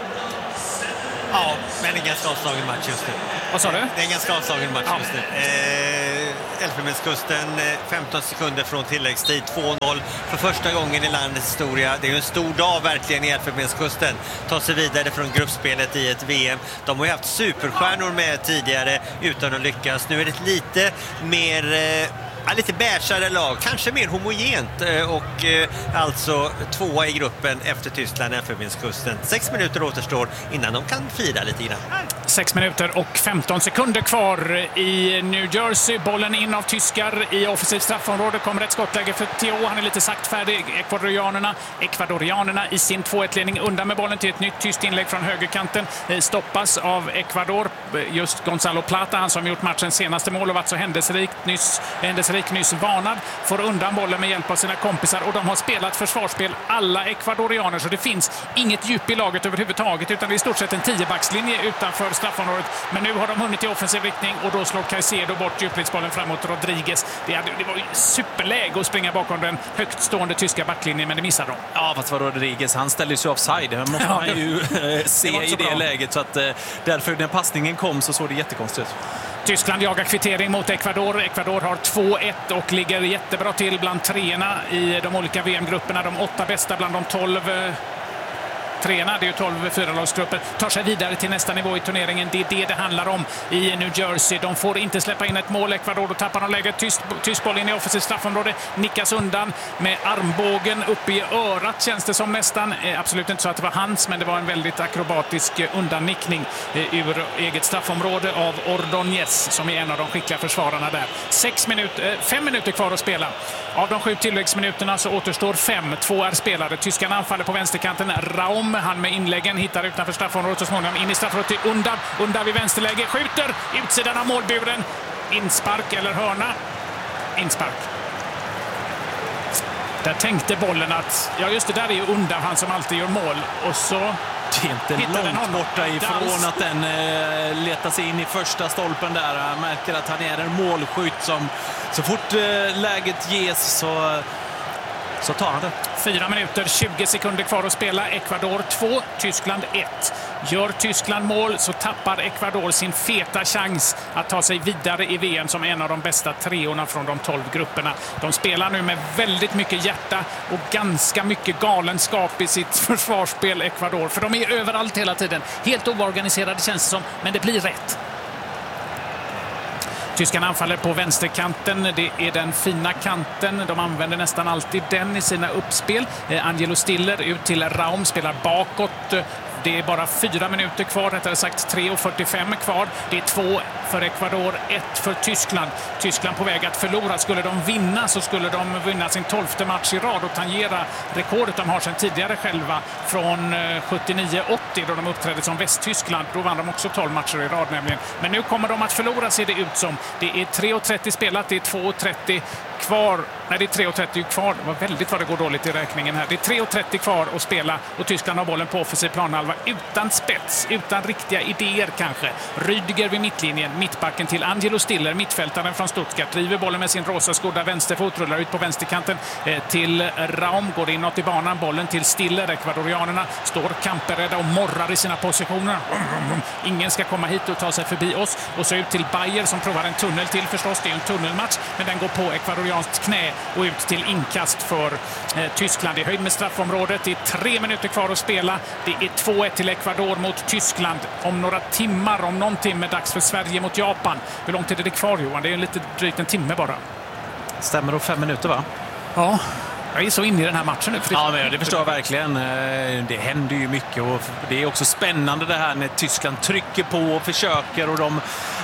Ja, men en ganska avslagen match just nu. Vad sa du? Det är en ganska avslagen match just nu. Elfenbenskusten 15 sekunder från tilläggstid, 2-0 för första gången i landets historia. Det är ju en stor dag verkligen i Elfenbenskusten. Ta sig vidare från gruppspelet i ett VM. De har ju haft superstjärnor med tidigare utan att lyckas. Nu är det lite mer... lite bärsare lag, kanske mer homogent och alltså 2 i gruppen efter Tyskland, Elfenbenskusten. 6 minuter återstår innan de kan fira lite grann. 6 minuter och 15 sekunder kvar i New Jersey. Bollen in av tyskar i offensivt straffområde. Kommer ett skottläge för Theo. Han är lite saktfärdig. Ekvadorianerna i sin 2-1-ledning undan med bollen till ett nytt tyst inlägg från högerkanten. Stoppas av Ecuador. Just Gonzalo Plata, han som gjort matchens senaste mål och varit så händelserik nyss varnad, får undan bollen med hjälp av sina kompisar och de har spelat försvarsspel alla ekvadorianer, så det finns inget djup i laget överhuvudtaget, utan det är i stort sett en 10-backslinje utanför straffområdet. Men nu har de hunnit i offensiv riktning och då slår Caicedo bort djupledsbollen framåt Rodriguez. Det var ju superläge att springa bakom den högt stående tyska backlinjen, men det missade de. Ja, fast var Rodriguez, han ställde sig offside. Det måste man ju se i det läget, så att därför när passningen kom så såg det jättekonstigt ut. Tyskland jagar kvittering mot Ecuador. Ecuador har 2-1 och ligger jättebra till bland treorna i de olika VM-grupperna. De 8 bästa bland de 12 treorna, det är ju 12 4-lagsgrupper, tar sig vidare till nästa nivå i turneringen. Det är det handlar om i New Jersey. De får inte släppa in ett mål. Ecuador, då tappar de läget. Tysk boll in i offensivt straffområde. Nickas undan med armbågen upp i örat, känns det som nästan. Absolut inte så att det var hans, men det var en väldigt akrobatisk undannickning ur eget straffområde av Ordóñez, som är en av de skickliga försvararna där. 5 minuter kvar att spela. Av de 7 tilläggsminuterna så återstår 5. 2 är spelade. Tyskarna anfaller på vänsterkanten. Raum, han med inläggen, hittar utanför straffområdet så småningom in i straffområdet till Unda vid vänsterläge. Skjuter utsidan av målburen. Inspark eller hörna. Inspark. Där tänkte bollen att, ja just det, där är ju Unda, han som alltid gör mål. Och så det är inte långt borta ifrån att den letar sig in i första stolpen där. Han märker att han är en målskytt som så fort läget ges så tar han det. 4 minuter, 20 sekunder kvar att spela. Ecuador 2, Tyskland 1. Gör Tyskland mål så tappar Ecuador sin feta chans att ta sig vidare i VM som en av de bästa treorna från de 12 grupperna. De spelar nu med väldigt mycket hjärta och ganska mycket galenskap i sitt försvarsspel, Ecuador. För de är överallt hela tiden. Helt oorganiserade känns det som, men det blir rätt. Tyskarna anfaller på vänsterkanten. Det är den fina kanten. De använder nästan alltid den i sina uppspel. Angelo Stiller ut till Raum, spelar bakåt. Det är bara 4 minuter kvar, rättare sagt 3:45 kvar. Det är 2 för Ecuador, 1 för Tyskland. Tyskland på väg att förlora. Skulle de vinna så skulle de vinna sin 12:e match i rad och tangera rekordet de har sedan tidigare själva från 79-80 då de uppträdde som Västtyskland. Då vann de också 12 matcher i rad nämligen. Men nu kommer de att förlora, ser det ut som. Det är 3:30 spelat, det är 2:30 kvar. Nej, det är 3:30 kvar. Det var väldigt vad det går dåligt i räkningen här. Det är 3:30 kvar att spela och Tyskland har bollen på offensiv planhalva utan spets, utan riktiga idéer kanske. Rüdiger vid mittlinjen, mittbacken till Angelo Stiller, mittfältaren från Stuttgart, driver bollen med sin rosa skodda vänsterfot, rullar ut på vänsterkanten till Raum, går inåt i banan, bollen till Stiller. Ekvadorianerna står kamperrädda och morrar i sina positioner. Ingen ska komma hit och ta sig förbi oss. Och så ut till Bayer som provar en tunnel till förstås. Det är en tunnelmatch, men den går på ekvadorianskt knä och ut till inkast för Tyskland i höjd med straffområdet. Det är 3 minuter kvar att spela. Det är 2-1 till Ecuador mot Tyskland. Om några timmar, om någon timme, dags för Sverige mot Japan. Hur lång tid är det kvar, Johan? Det är lite drygt en timme bara. Stämmer då 5 minuter, va? Ja. Jag är så inne i den här matchen nu. Ja, men det förstår jag verkligen. Det händer ju mycket och det är också spännande det här när Tyskland trycker på och försöker och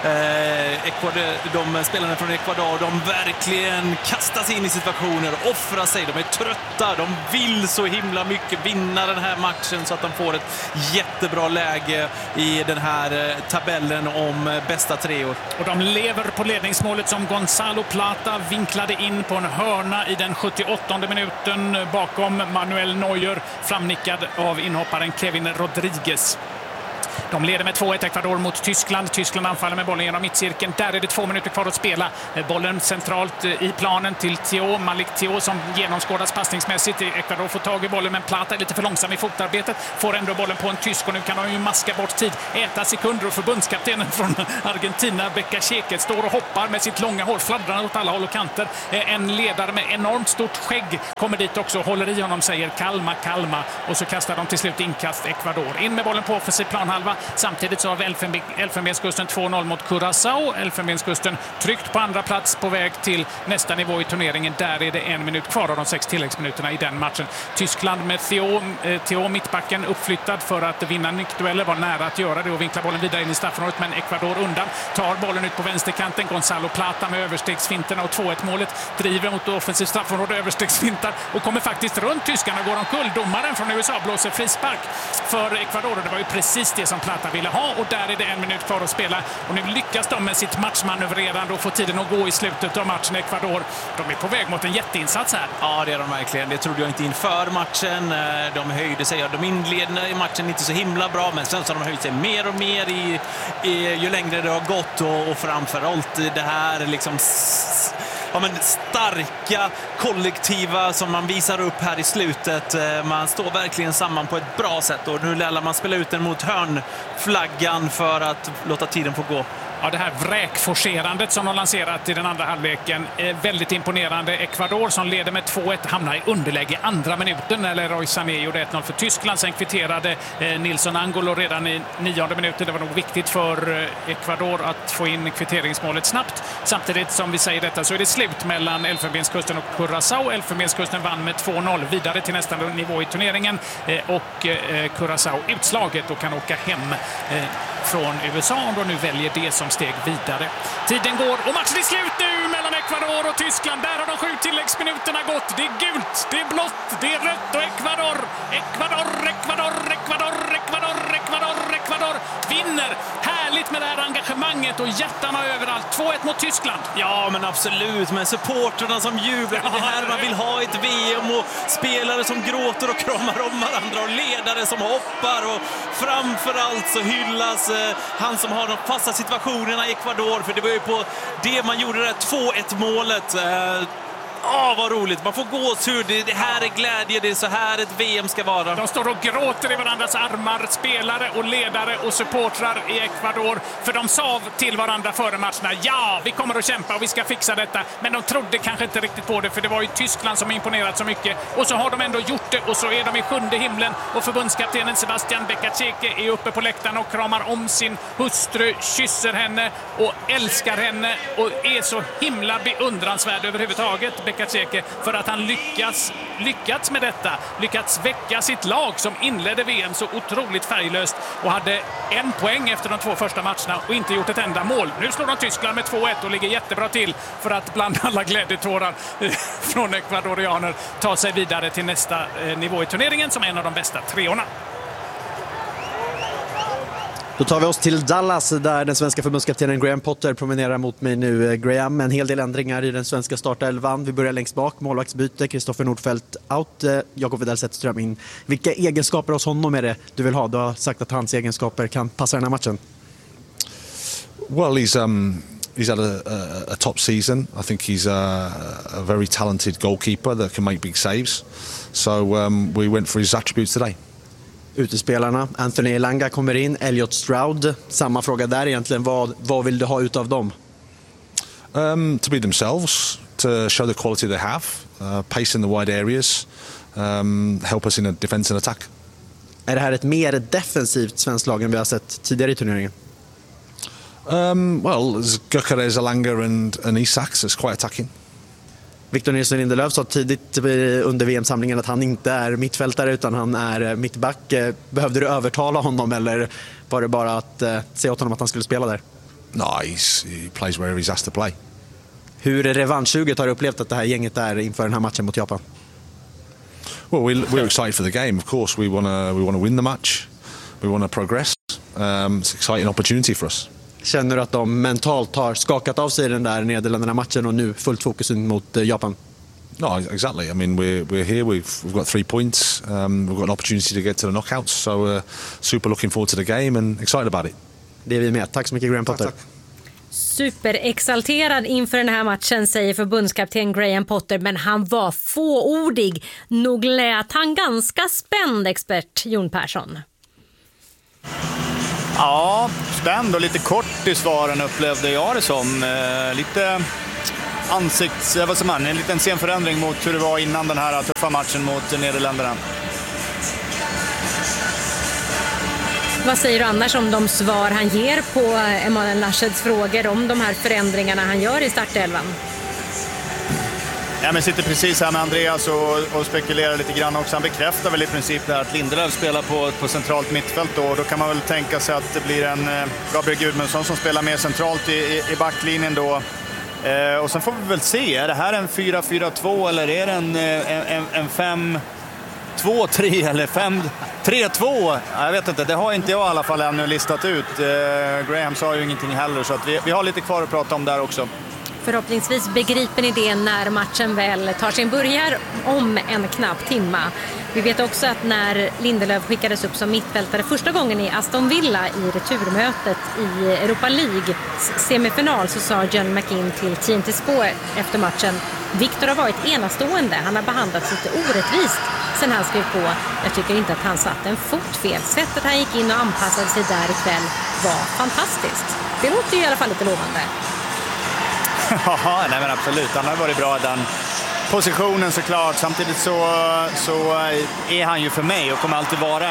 de spelarna från Ecuador, de verkligen kastar sig in i situationer, offrar sig, de är trötta, de vill så himla mycket vinna den här matchen så att de får ett jättebra läge i den här tabellen om bästa treor. Och de lever på ledningsmålet som Gonzalo Plata vinklade in på en hörna i den 78:e minuten bakom Manuel Neuer, framnickad av inhopparen Kevin Rodriguez. De leder med 2-1 Ecuador mot Tyskland. Tyskland anfaller med bollen genom mittcirkeln. Där är det 2 minuter kvar att spela. Bollen centralt i planen till Theo, Malik Theo, som genomskådas passningsmässigt. Ecuador får tag i bollen, men Plata är lite för långsam i fotarbetet. Får ändå bollen på en tysk och nu kan de ju maska bort tid. Äta sekunder och förbundskaptenen från Argentina, Becacheke, står och hoppar med sitt långa hår, fladdrar åt alla håll och kanter. En ledare med enormt stort skägg kommer dit också och håller i honom, säger kalma, kalma. Och så kastar de till slut inkast Ecuador. In med bollen på offensiv planhalva. Samtidigt så har Elfenbenskusten 2-0 mot Curaçao. Elfenbenskusten tryckt på andra plats på väg till nästa nivå i turneringen. Där är det 1 minut kvar av de 6 tilläggsminuterna i den matchen. Tyskland med Theo mittbacken uppflyttad för att vinna nickdueller, var nära att göra det och vinkla bollen vidare in i straffområdet, men Ecuador undan, tar bollen ut på vänsterkanten. Gonzalo Plata med överstegsfinterna och 2-1-målet driver mot offensivt straffområde, överstegsfintar och kommer faktiskt runt tyskarna och går omkull. Domaren från USA blåser frispark för Ecuador och det var ju precis det som Plata ville ha, och där är det 1 minut kvar att spela och nu lyckas de med sitt matchmanövrerande och få tiden att gå i slutet av matchen. Ecuador, de är på väg mot en jätteinsats här. Ja, det är de verkligen. Det trodde jag inte inför matchen. De höjde sig, de inledde i matchen inte så himla bra, men sen så har de höjt sig mer och mer ju längre det har gått och framförallt det här liksom starka kollektiva som man visar upp här i slutet. Man står verkligen samman på ett bra sätt och nu lär man spela ut den mot hörnflaggan för att låta tiden få gå. Ja, det här vräkforcerandet som de lanserat i den andra halvleken är väldigt imponerande. Ecuador som leder med 2-1 hamnar i underläge andra minuten, eller Roy Sané gjorde 1-0 för Tyskland. Sen kvitterade Nilsson Angolo redan i 9:e minuten. Det var nog viktigt för Ecuador att få in kvitteringsmålet snabbt. Samtidigt som vi säger detta så är det slut mellan Elfenbenskusten och Curaçao. Elfenbenskusten vann med 2-0 vidare till nästa nivå i turneringen och Curaçao utslaget och kan åka hem från USA och nu väljer det som steg vidare. Tiden går och matchen är slut nu mellan Ecuador och Tyskland. Där har de 7 tilläggsminuterna gått. Det är gult, det är blått, det är rött och Ecuador vinner. Härligt med det här engagemanget och hjärtarna överallt. 2-1 mot Tyskland. Ja, men absolut. Men supporterna som jublar. Det här man vill ha ett VM och spelare som gråter och kramar om varandra och ledare som hoppar och framförallt så hyllas han som har de fasta situationerna i Ecuador, för det var ju på det man gjorde det här 2-1-målet. Vad roligt. Man får gåshud. Det här är glädje. Det är så här ett VM ska vara. De står och gråter i varandras armar, spelare och ledare och supportrar i Ecuador. För de sa till varandra före matcherna: ja, vi kommer att kämpa och vi ska fixa detta. Men de trodde kanske inte riktigt på det, för det var ju Tyskland som imponerat så mycket. Och så har de ändå gjort det och så är de i 7:e himlen. Och förbundskaptenen Sebastian Becacheke är uppe på läktaren och kramar om sin hustru, kysser henne och älskar henne och är så himla beundransvärd överhuvudtaget. Becacheke, för att han lyckats med detta, lyckats väcka sitt lag som inledde VM så otroligt färglöst och hade 1 poäng efter de 2 första matcherna och inte gjort ett enda mål. Nu slår de Tyskland med 2-1 och ligger jättebra till för att bland alla glädjetårar från ekvadorianer ta sig vidare till nästa nivå i turneringen som en av de bästa treorna. Då tar vi oss till Dallas där den svenska förbundskaptenen Graham Potter promenerar mot mig nu. Graham, en hel del ändringar i den svenska startelvan. Vi börjar längst bak, målvaktsbyte, Kristoffer Nordfeldt out, Jakob Widell Zetterström in. Vilka egenskaper hos honom är det du vill ha? Du har sagt att hans egenskaper kan passa den här matchen. Well, he's had a top season. I think he's a very talented goalkeeper that can make big saves. So we went for his attributes today. Utespelarna, Anthony Elanga kommer in, Elliot Stroud, samma fråga där egentligen, vad vill du ha utav dem? To be themselves, to show the quality they have, pace in the wide areas, help us in a defense and attack. Är det här ett mer defensivt svenskt lag än vi har sett tidigare i turneringen? Well, Gyökeres, Elanga and Isak, so it's quite attacking. Victor Nilsson Lindelöf sa tidigt under VM-samlingen att han inte är mittfältare utan han är mittback. Behövde du övertala honom eller var det bara att säga åt honom att han skulle spela där? No, he plays wherever he's asked to play. Hur revanschsuget har du upplevt att det här gänget är inför den här matchen mot Japan? Well, we're excited for the game. Of course, we want to win the match. We want to progress. It's an exciting opportunity for us. Känner du att de mentalt har skakat av sig den där Nederländerna-matchen och nu fullt fokus mot Japan? No, exactly. I mean, we're here. We've got 3 points. We've got an opportunity to get to the knockouts. So super looking forward to the game and excited about it. Det är vi med. Tack så mycket, Graham Potter. Tack. Superexalterad inför den här matchen, säger förbundskapten Graham Potter, men han var fåordig. Nog lät han ganska spänd, expert Jon Persson. Ja, spänd och lite kort i svaren upplevde jag det som. Lite en liten sen förändring mot hur det var innan den här tuffa matchen mot Nederländerna. Vad säger du annars om de svar han ger på Emanuel Laschets frågor om de här förändringarna han gör i startelvan? Ja, men sitter precis här med Andreas och spekulerar lite grann också. Han bekräftar väl i princip det här att Lindelöf spelar på centralt mittfält då. Och då kan man väl tänka sig att det blir en Gabriel Gudmundsson som spelar mer centralt i backlinjen då. Och sen får vi väl se, är det här en 4-4-2 eller är det en 5-2-3 eller 5-3-2? Jag vet inte, det har inte jag i alla fall ännu listat ut. Graham sa ju ingenting heller, så att vi har lite kvar att prata om där också. Förhoppningsvis begriper ni det när matchen väl tar sin början om en knapp timma. Vi vet också att när Lindelöf skickades upp som mittfältare första gången i Aston Villa i returmötet i Europa League semifinal, så sa John McInn till TNT Sport efter matchen: Victor har varit enastående, han har behandlats lite orättvist sen han skrev på. Jag tycker inte att han satt en fot fel. Sättet han gick in och anpassade sig där ikväll var fantastiskt. Det låter ju i alla fall lite lovande. Ja, nej men absolut. Han har varit bra i den positionen såklart. Samtidigt så är han ju för mig och kommer alltid vara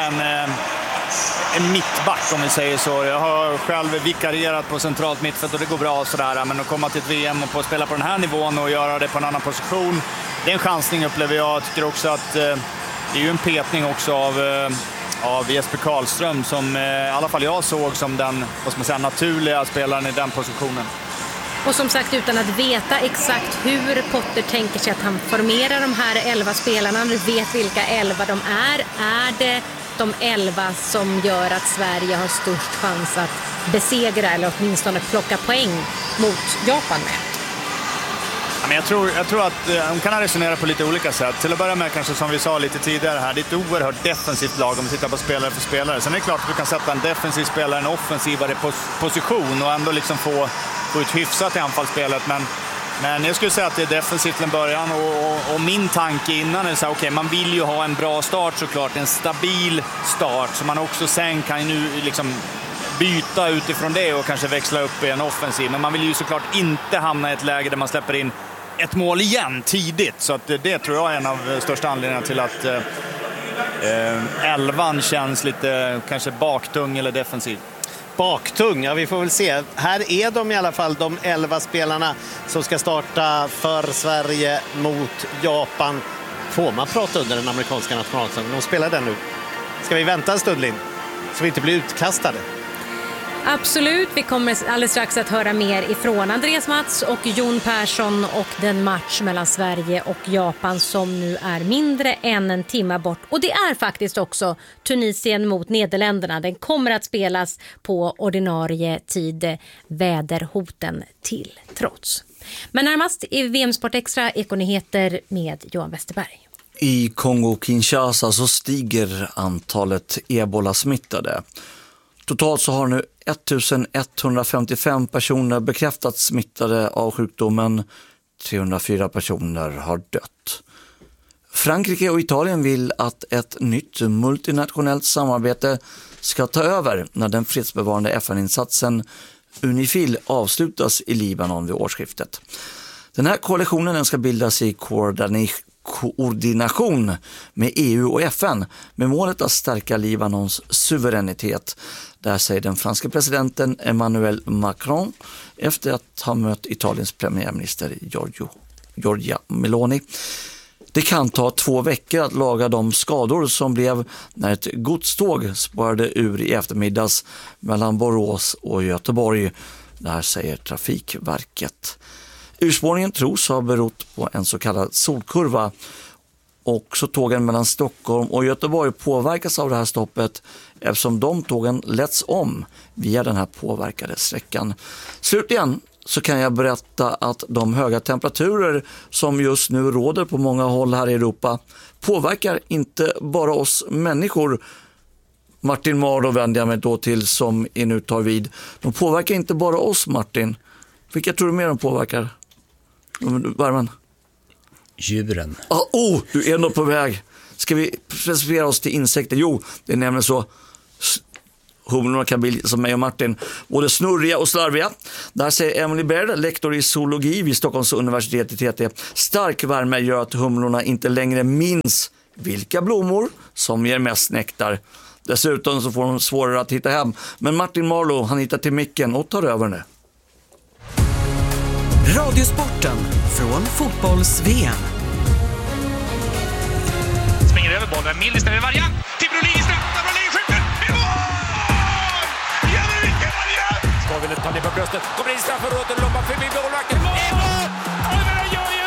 en mittback om vi säger så. Jag har själv vikarierat på centralt mittfält och det går bra sådär. Men att komma till ett VM och på att spela på den här nivån och göra det på en annan position, det är en chansning upplever jag. Jag tycker också att det är ju en petning också av Jesper Karlström som i alla fall jag såg som den, vad ska man säga, naturliga spelaren i den positionen. Och som sagt, utan att veta exakt hur Potter tänker sig att han formerar de här 11 spelarna, du vet vilka 11 de är det de 11 som gör att Sverige har störst chans att besegra eller åtminstone plocka poäng mot Japan med? Ja, men jag tror att de kan resonera på lite olika sätt. Till att börja med kanske som vi sa lite tidigare här, det är ett oerhört defensivt lag om vi tittar på spelare för spelare. Sen är det klart att du kan sätta en defensiv spelare i en offensivare position och ändå liksom få ut hyfsat i anfallsspelet. Men jag skulle säga att det är defensivt till en början och min tanke innan är så här, okej, man vill ju ha en bra start såklart, en stabil start så man också sen kan nu liksom byta utifrån det och kanske växla upp i en offensiv. Men man vill ju såklart inte hamna i ett läge där man släpper in ett mål igen tidigt. Så att det tror jag är en av största anledningarna till att 11 känns lite kanske baktung eller defensiv. Baktung, ja vi får väl se. Här är de i alla fall, de 11 spelarna som ska starta för Sverige mot Japan. Får man prata under den amerikanska nationalsången? De spelar den nu. Ska vi vänta en stund, Linn? Så vi inte blir utkastade. Absolut, vi kommer alldeles strax att höra mer ifrån Andreas Mats och Jon Persson och den match mellan Sverige och Japan som nu är mindre än en timme bort. Och det är faktiskt också Tunisien mot Nederländerna. Den kommer att spelas på ordinarie tid, väderhoten till trots. Men närmast i VM Sport Extra Ekonyheter med Johan Westerberg. I Kongo-Kinshasa så stiger antalet ebola-smittade. Totalt så har nu 1155 personer bekräftats smittade av sjukdomen. 304 personer har dött. Frankrike och Italien vill att ett nytt multinationellt samarbete ska ta över när den fredsbevarande FN-insatsen UNIFIL avslutas i Libanon vid årsskiftet. Den här koalitionen ska bildas i koordination med EU och FN med målet att stärka Libanons suveränitet. Där säger den franska presidenten Emmanuel Macron efter att ha mött Italiens premiärminister Giorgia Meloni. Det kan ta 2 veckor att laga de skador som blev när ett godståg spårade ur i eftermiddags mellan Borås och Göteborg. Det här säger Trafikverket. Urspårningen tros ha berott på en så kallad solkurva. Också tågen mellan Stockholm och Göteborg påverkas av det här stoppet eftersom de tågen letts om via den här påverkade sträckan. Slutligen så kan jag berätta att de höga temperaturer som just nu råder på många håll här i Europa påverkar inte bara oss människor. Martin Marlow vänder jag mig då till som nu tar vid. De påverkar inte bara oss, Martin. Vilka tror du mer de påverkar? Värmen? Djuren. Du är ändå på väg. Ska vi specificera oss till insekter? Jo, det är nämligen så. Humlorna kan bli som mig och Martin, både snurriga och slarviga. Där säger Emily Baird, lektor i zoologi vid Stockholms universitet i TT. Stark värme gör att humlorna inte längre minns vilka blommor som ger mest nektar. Dessutom så får de svårare att hitta hem. Men Martin Marlow, han hittar till micken och tar över nu. Radiosporten från fotbolls-VM. Springer över bollen, Mill istället en variant. Till Brolin, snabbt, Brolin skjuter. I mål! Jävlar vilken variant! Skål tar ner på bröstet. Kommer in straffområdet, loppar förbi målvakten. I mål! Oliver gör ju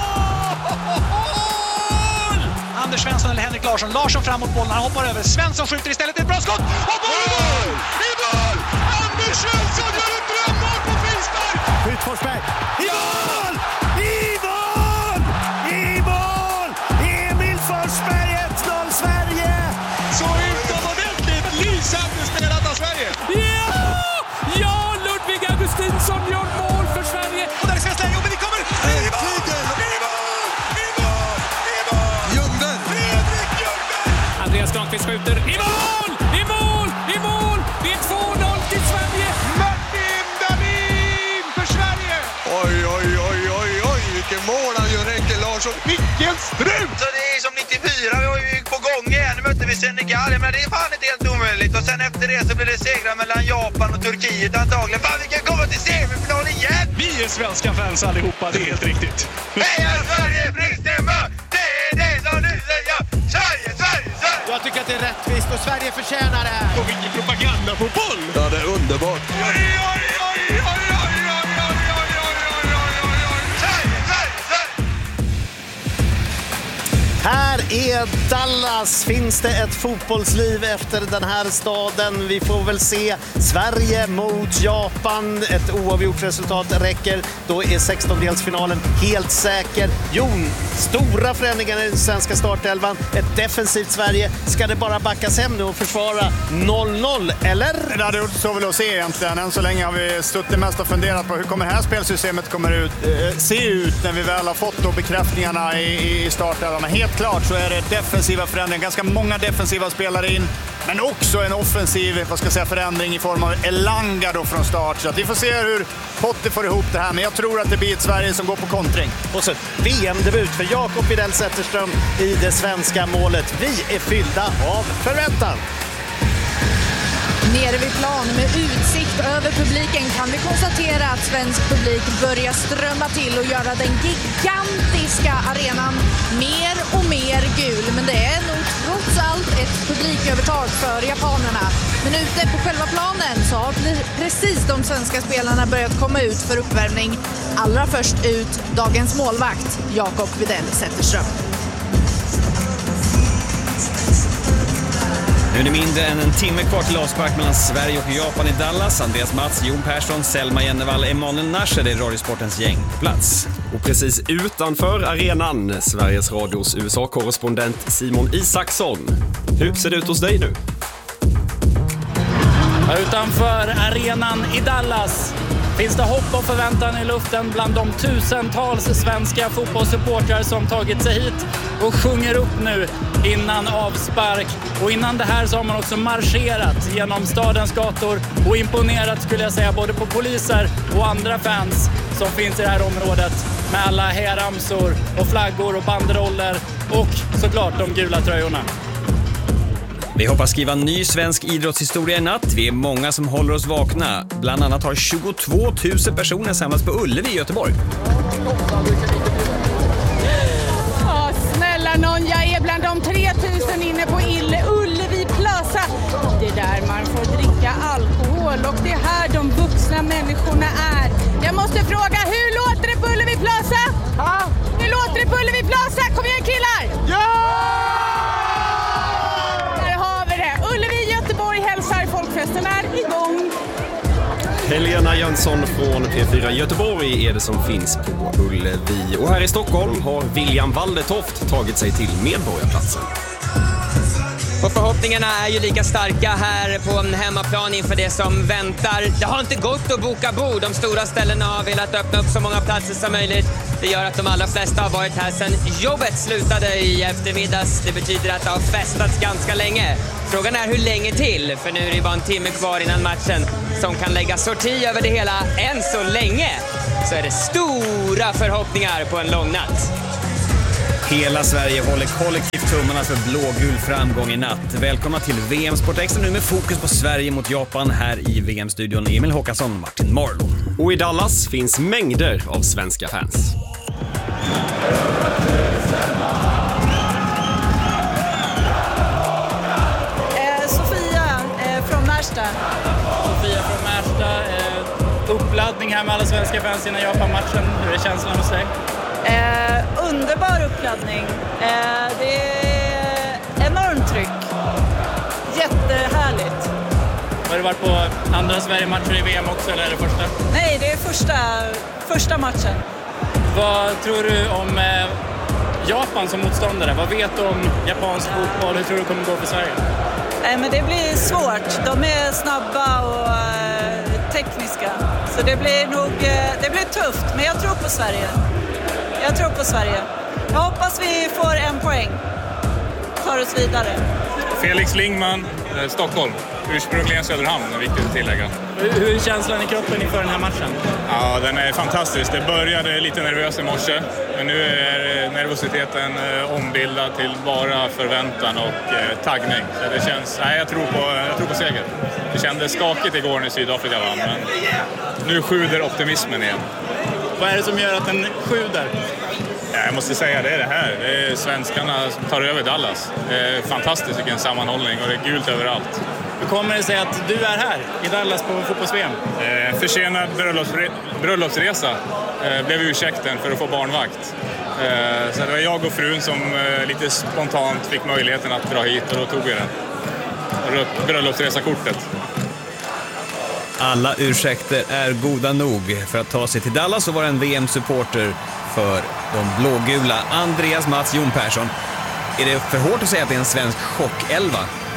mål! Anders Svensson eller Henrik Larsson. Larsson fram mot bollen, han hoppar över. Svensson skjuter istället, ett bra skott. Och mål! I mål! Anders Svensson gör ett drömmål på frispark! Skjut Forsberg. I mål! I mål! I mål! Emil Forsberg, 1-0 Sverige! Så utomordentligt lysande spelat av Sverige! Ja, Ludvig Augustinsson gör mål för Sverige! Och där är svensk läge, men det kommer! I mål! I mål! I mål! I mål! Ljungberg! Fredrik Ljungberg! Andreas Granqvist skjuter. I mål! I mål! I mål! Det är 2-0 till Sverige! Martin Dahlin för Sverige! Oj, oj, oj, oj, oj, vilken mål han gör, Henke Larsson. Vilken strut! Så det är som 94, vi var ju på gång igen. Nu mötte vi Senegal, men det är fan inte helt omöjligt. Och sen efter det så blir det segrar mellan Japan och Turkiet antagligen. Fan, vi kan komma till semifinal igen! Vi är svenska fans allihopa, det är helt riktigt. Heja Sverige, Brigstämma! Det är det som nu säger Sverige, Sverige, Sverige! Jag tycker att det är rättvist och Sverige förtjänar det här. Och vilken propaganda på boll! Ja, det är underbart. Oj, oj, oj, oj, oj, oj, oj, oj, oj, oj, oj, oj, oj. Sverige, Sverige, Sverige! Här är Dallas. Finns det ett fotbollsliv efter den här staden? Vi får väl se. Sverige mot Japan. Ett oavgjort resultat räcker. Då är 16-delsfinalen helt säker. Jon, stora förändringar i den svenska startelvan. Ett defensivt Sverige. Ska det bara backas hem nu och försvara 0-0, eller? Det hade gjort så väl att se egentligen. Än så länge har vi stått mest och funderat på hur kommer det här spelsystemet se ut när vi väl har fått då bekräftningarna i startelvan. Men helt klart så är det defensiva förändringar. Ganska många defensiva spelare in. Men också en offensiv förändring i form av Elanga då från start. Så att vi får se hur Potter får ihop det här. Men jag tror att det blir ett Sverige som går på kontring. Och så VM-debut för Jakob Widell Zetterström i det svenska målet. Vi är fyllda av förväntan. Nere vid plan med utsikt över publiken kan vi konstatera att svensk publik börjar strömma till och göra den gigantiska arenan mer och mer gul. Men det är nog trots allt ett publikövertag för japanerna. Men ute på själva planen så har precis de svenska spelarna börjat komma ut för uppvärmning. Allra först ut dagens målvakt, Jakob Widell Zetterström. Nu är det mindre än en timme kvar till avspark mellan Sverige och Japan i Dallas. Andreas Mats, Jon Persson, Selma Jennevall, Emanuel Nasher, det är Radiosportens gäng på plats. Och precis utanför arenan, Sveriges Radios USA-korrespondent Simon Isaksson. Hur ser det ut hos dig nu? Utanför arenan i Dallas finns det hopp och förväntan i luften bland de tusentals svenska fotbollssupportrar som tagit sig hit och sjunger upp nu innan avspark. Och innan det här så har man också marscherat genom stadens gator och imponerat, skulle jag säga, både på poliser och andra fans som finns i det här området med alla hejaramsor och flaggor och banderoller och såklart de gula tröjorna. Vi hoppas skriva ny svensk idrottshistoria i natt. Vi är många som håller oss vakna. Bland annat har 22 000 personer samlats på Ullevi i Göteborg. Ja, snälla någon, jag är bland de 3000 inne på Ullevi Plaza. Det är där man får dricka alkohol och det är här de vuxna människorna är. Jag måste fråga, hur låter det på Ullevi Plaza? Hur låter det på Ullevi Plaza? Kom igen killar! Ja! Där har vi det. Ullevi Göteborg hälsar, folkfesten är igång. Helena Jönsson från P4 Göteborg är det som finns på Ullevi. Och här i Stockholm har William Waldetoft tagit sig till Medborgarplatsen. Och förhoppningarna är ju lika starka här på en hemmaplan inför det som väntar. Det har inte gått att boka bord. De stora ställena har velat öppna upp så många platser som möjligt. Det gör att de allra flesta har varit här sedan jobbet slutade i eftermiddags. Det betyder att det har festats ganska länge. Frågan är hur länge till, för nu är det bara en timme kvar innan matchen som kan lägga sorti över det hela. Än så länge så är det stora förhoppningar på en lång natt. Hela Sverige håller kollektivt tummarna för blågul framgång i natt. Välkomna till VM Sport Extra nu med fokus på Sverige mot Japan här i VM-studion. Emil Håkansson, Martin Marlow. Och i Dallas finns mängder av svenska fans. Sofia från Märsta. Sofia från Märsta. Uppladdning här med alla svenska fans innan Japan-matchen. Hur är känslan hos dig? Underbar uppladdning. Det är enormt tryck. Jättehärligt. Har du varit på andra Sverige-matcher i VM också eller är det första? Nej, det är första matchen. Vad tror du om Japan som motståndare? Vad vet du om japansk fotboll? Hur tror du kommer gå för Sverige? Men det blir svårt. De är snabba och tekniska. Så det blir tufft. Men jag tror på Sverige. Jag hoppas vi får en poäng. Tar oss vidare. Felix Lingman, Stockholm. Ursprungligen Söderhamn, är viktigt att tillägga. Hur är känslan i kroppen inför den här matchen? Ja, den är fantastisk. Det började lite nervös i morse. Men nu är nervositeten ombildad till bara förväntan och taggning. Så det känns, jag tror på seger. Det kändes skakigt igår när Sydafrika vann. Men nu sjuder optimismen igen. Vad är det som gör att den sjuder? Ja, jag måste säga det är det här. Det är svenskarna som tar över Dallas. Det är fantastiskt vilken sammanhållning och det är gult överallt. Hur kommer det sig att du är här i Dallas på fotbolls-VM? Försenad bröllopsresa blev ursäkten för att få barnvakt. Så det var jag och frun som lite spontant fick möjligheten att dra hit och då tog vi den. Bröllopsresakortet. Alla ursäkter är goda nog för att ta sig till Dallas och vara en VM-supporter för de blågula. Andreas Mats Jon Persson. Är det för hårt att säga att det är en svensk chockelva?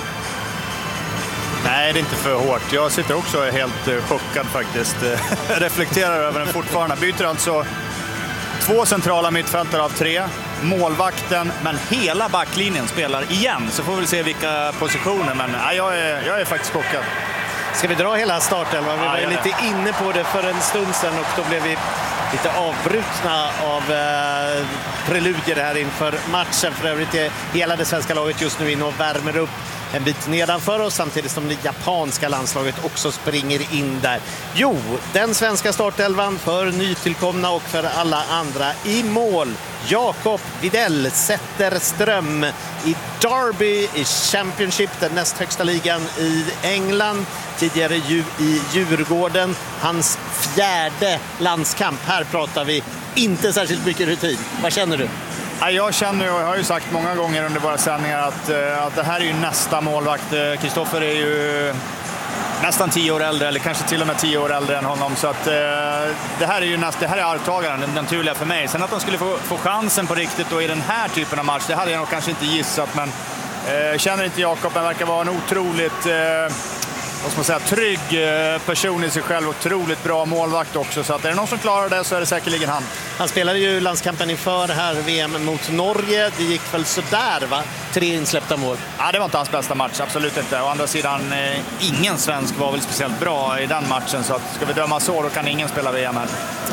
Nej, det är inte för hårt. Jag sitter också helt chockad faktiskt. Reflekterar över den fortfarande. Byter alltså 2 centrala mittfältare av 3. Målvakten, men hela backlinjen spelar igen. Så får vi se vilka positioner. Men jag är faktiskt chockad. Ska vi dra hela startelvan? Vi var lite inne på det för en stund sedan och då blev vi lite avbrutna av preludier här inför matchen. För övrigt är hela det svenska laget just nu inne och värmer upp en bit nedanför oss samtidigt som det japanska landslaget också springer in där. Jo, den svenska startelvan för nytillkomna och för alla andra i mål. Jakob Widell Zetterström i Derby i Championship, den näst högsta ligan i England. Tidigare i Djurgården. Hans 4:e landskamp. Här pratar vi inte särskilt mycket rutin. Vad känner du? Jag känner, och jag har ju sagt många gånger under våra sändningar att det här är ju nästa målvakt. Kristoffer är ju nästan 10 år äldre, eller kanske till och med 10 år äldre än honom. Så att det här är arvtagaren, den naturliga för mig. Sen att de skulle få chansen på riktigt då i den här typen av match, det hade jag nog kanske inte gissat. Men känner inte Jakob, men verkar vara en otroligt trygg person i sig själv. Otroligt bra målvakt också. Så att är det någon som klarar det så är det säkerligen han. Han spelade ju landskampen inför här VM mot Norge. Det gick väl sådär, va? 3 insläppta mål. Ja, det var inte hans bästa match, absolut inte. Å andra sidan, ingen svensk var väl speciellt bra i den matchen. Så att ska vi döma så, då kan ingen spela VM här.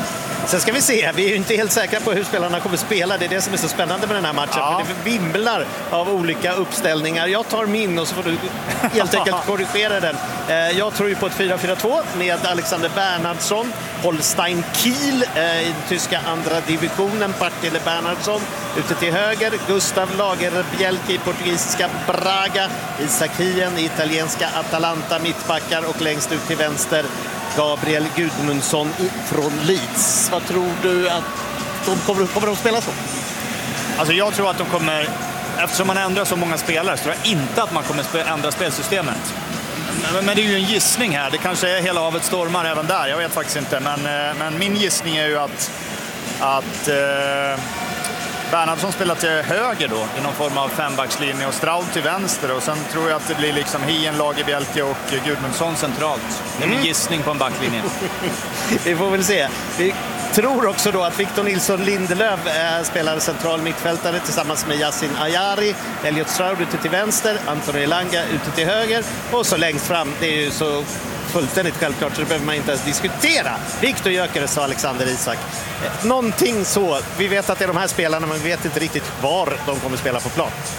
Sen ska vi se, vi är ju inte helt säkra på hur spelarna kommer spela. Det är det som är så spännande med den här matchen. Ja. För det vimlar av olika uppställningar. Jag tar min och så får du helt enkelt korrigera den. Jag tror ju på ett 4-4-2 med Alexander Bernhardsson, Holstein Kiel i den tyska andra divisionen, Partille Bernhardsson ute till höger, Gustav Lagerbielke i portugisiska Braga, Isak Hien i italienska Atalanta, mittbackar, och längst ut till vänster Gabriel Gudmundsson från Leeds. Vad tror du att de kommer att spela så? Alltså jag tror att de kommer, eftersom man ändrar så många spelare, så tror jag inte att man kommer ändra spelsystemet. Men det är ju en gissning här. Det kanske är hela havet stormar även där. Jag vet faktiskt inte. Men min gissning är ju att Bernhardsson spelar till höger då i någon form av fembackslinje och Straud till vänster. Och sen tror jag att det blir liksom Hien, Lagerbielke och Gudmundsson centralt. Det är min gissning på en backlinje. Vi får väl se. Vi tror också då att Victor Nilsson Lindelöf spelar central mittfältare tillsammans med Yassin Ayari, Elliot Straud ute till vänster, Anthony Elanga ute till höger, och så längst fram, det är ju så fullständigt självklart så det behöver man inte ens diskutera. Viktor Gyökeres och Alexander Isak. Någonting så. Vi vet att det är de här spelarna, men vi vet inte riktigt var de kommer spela på plan.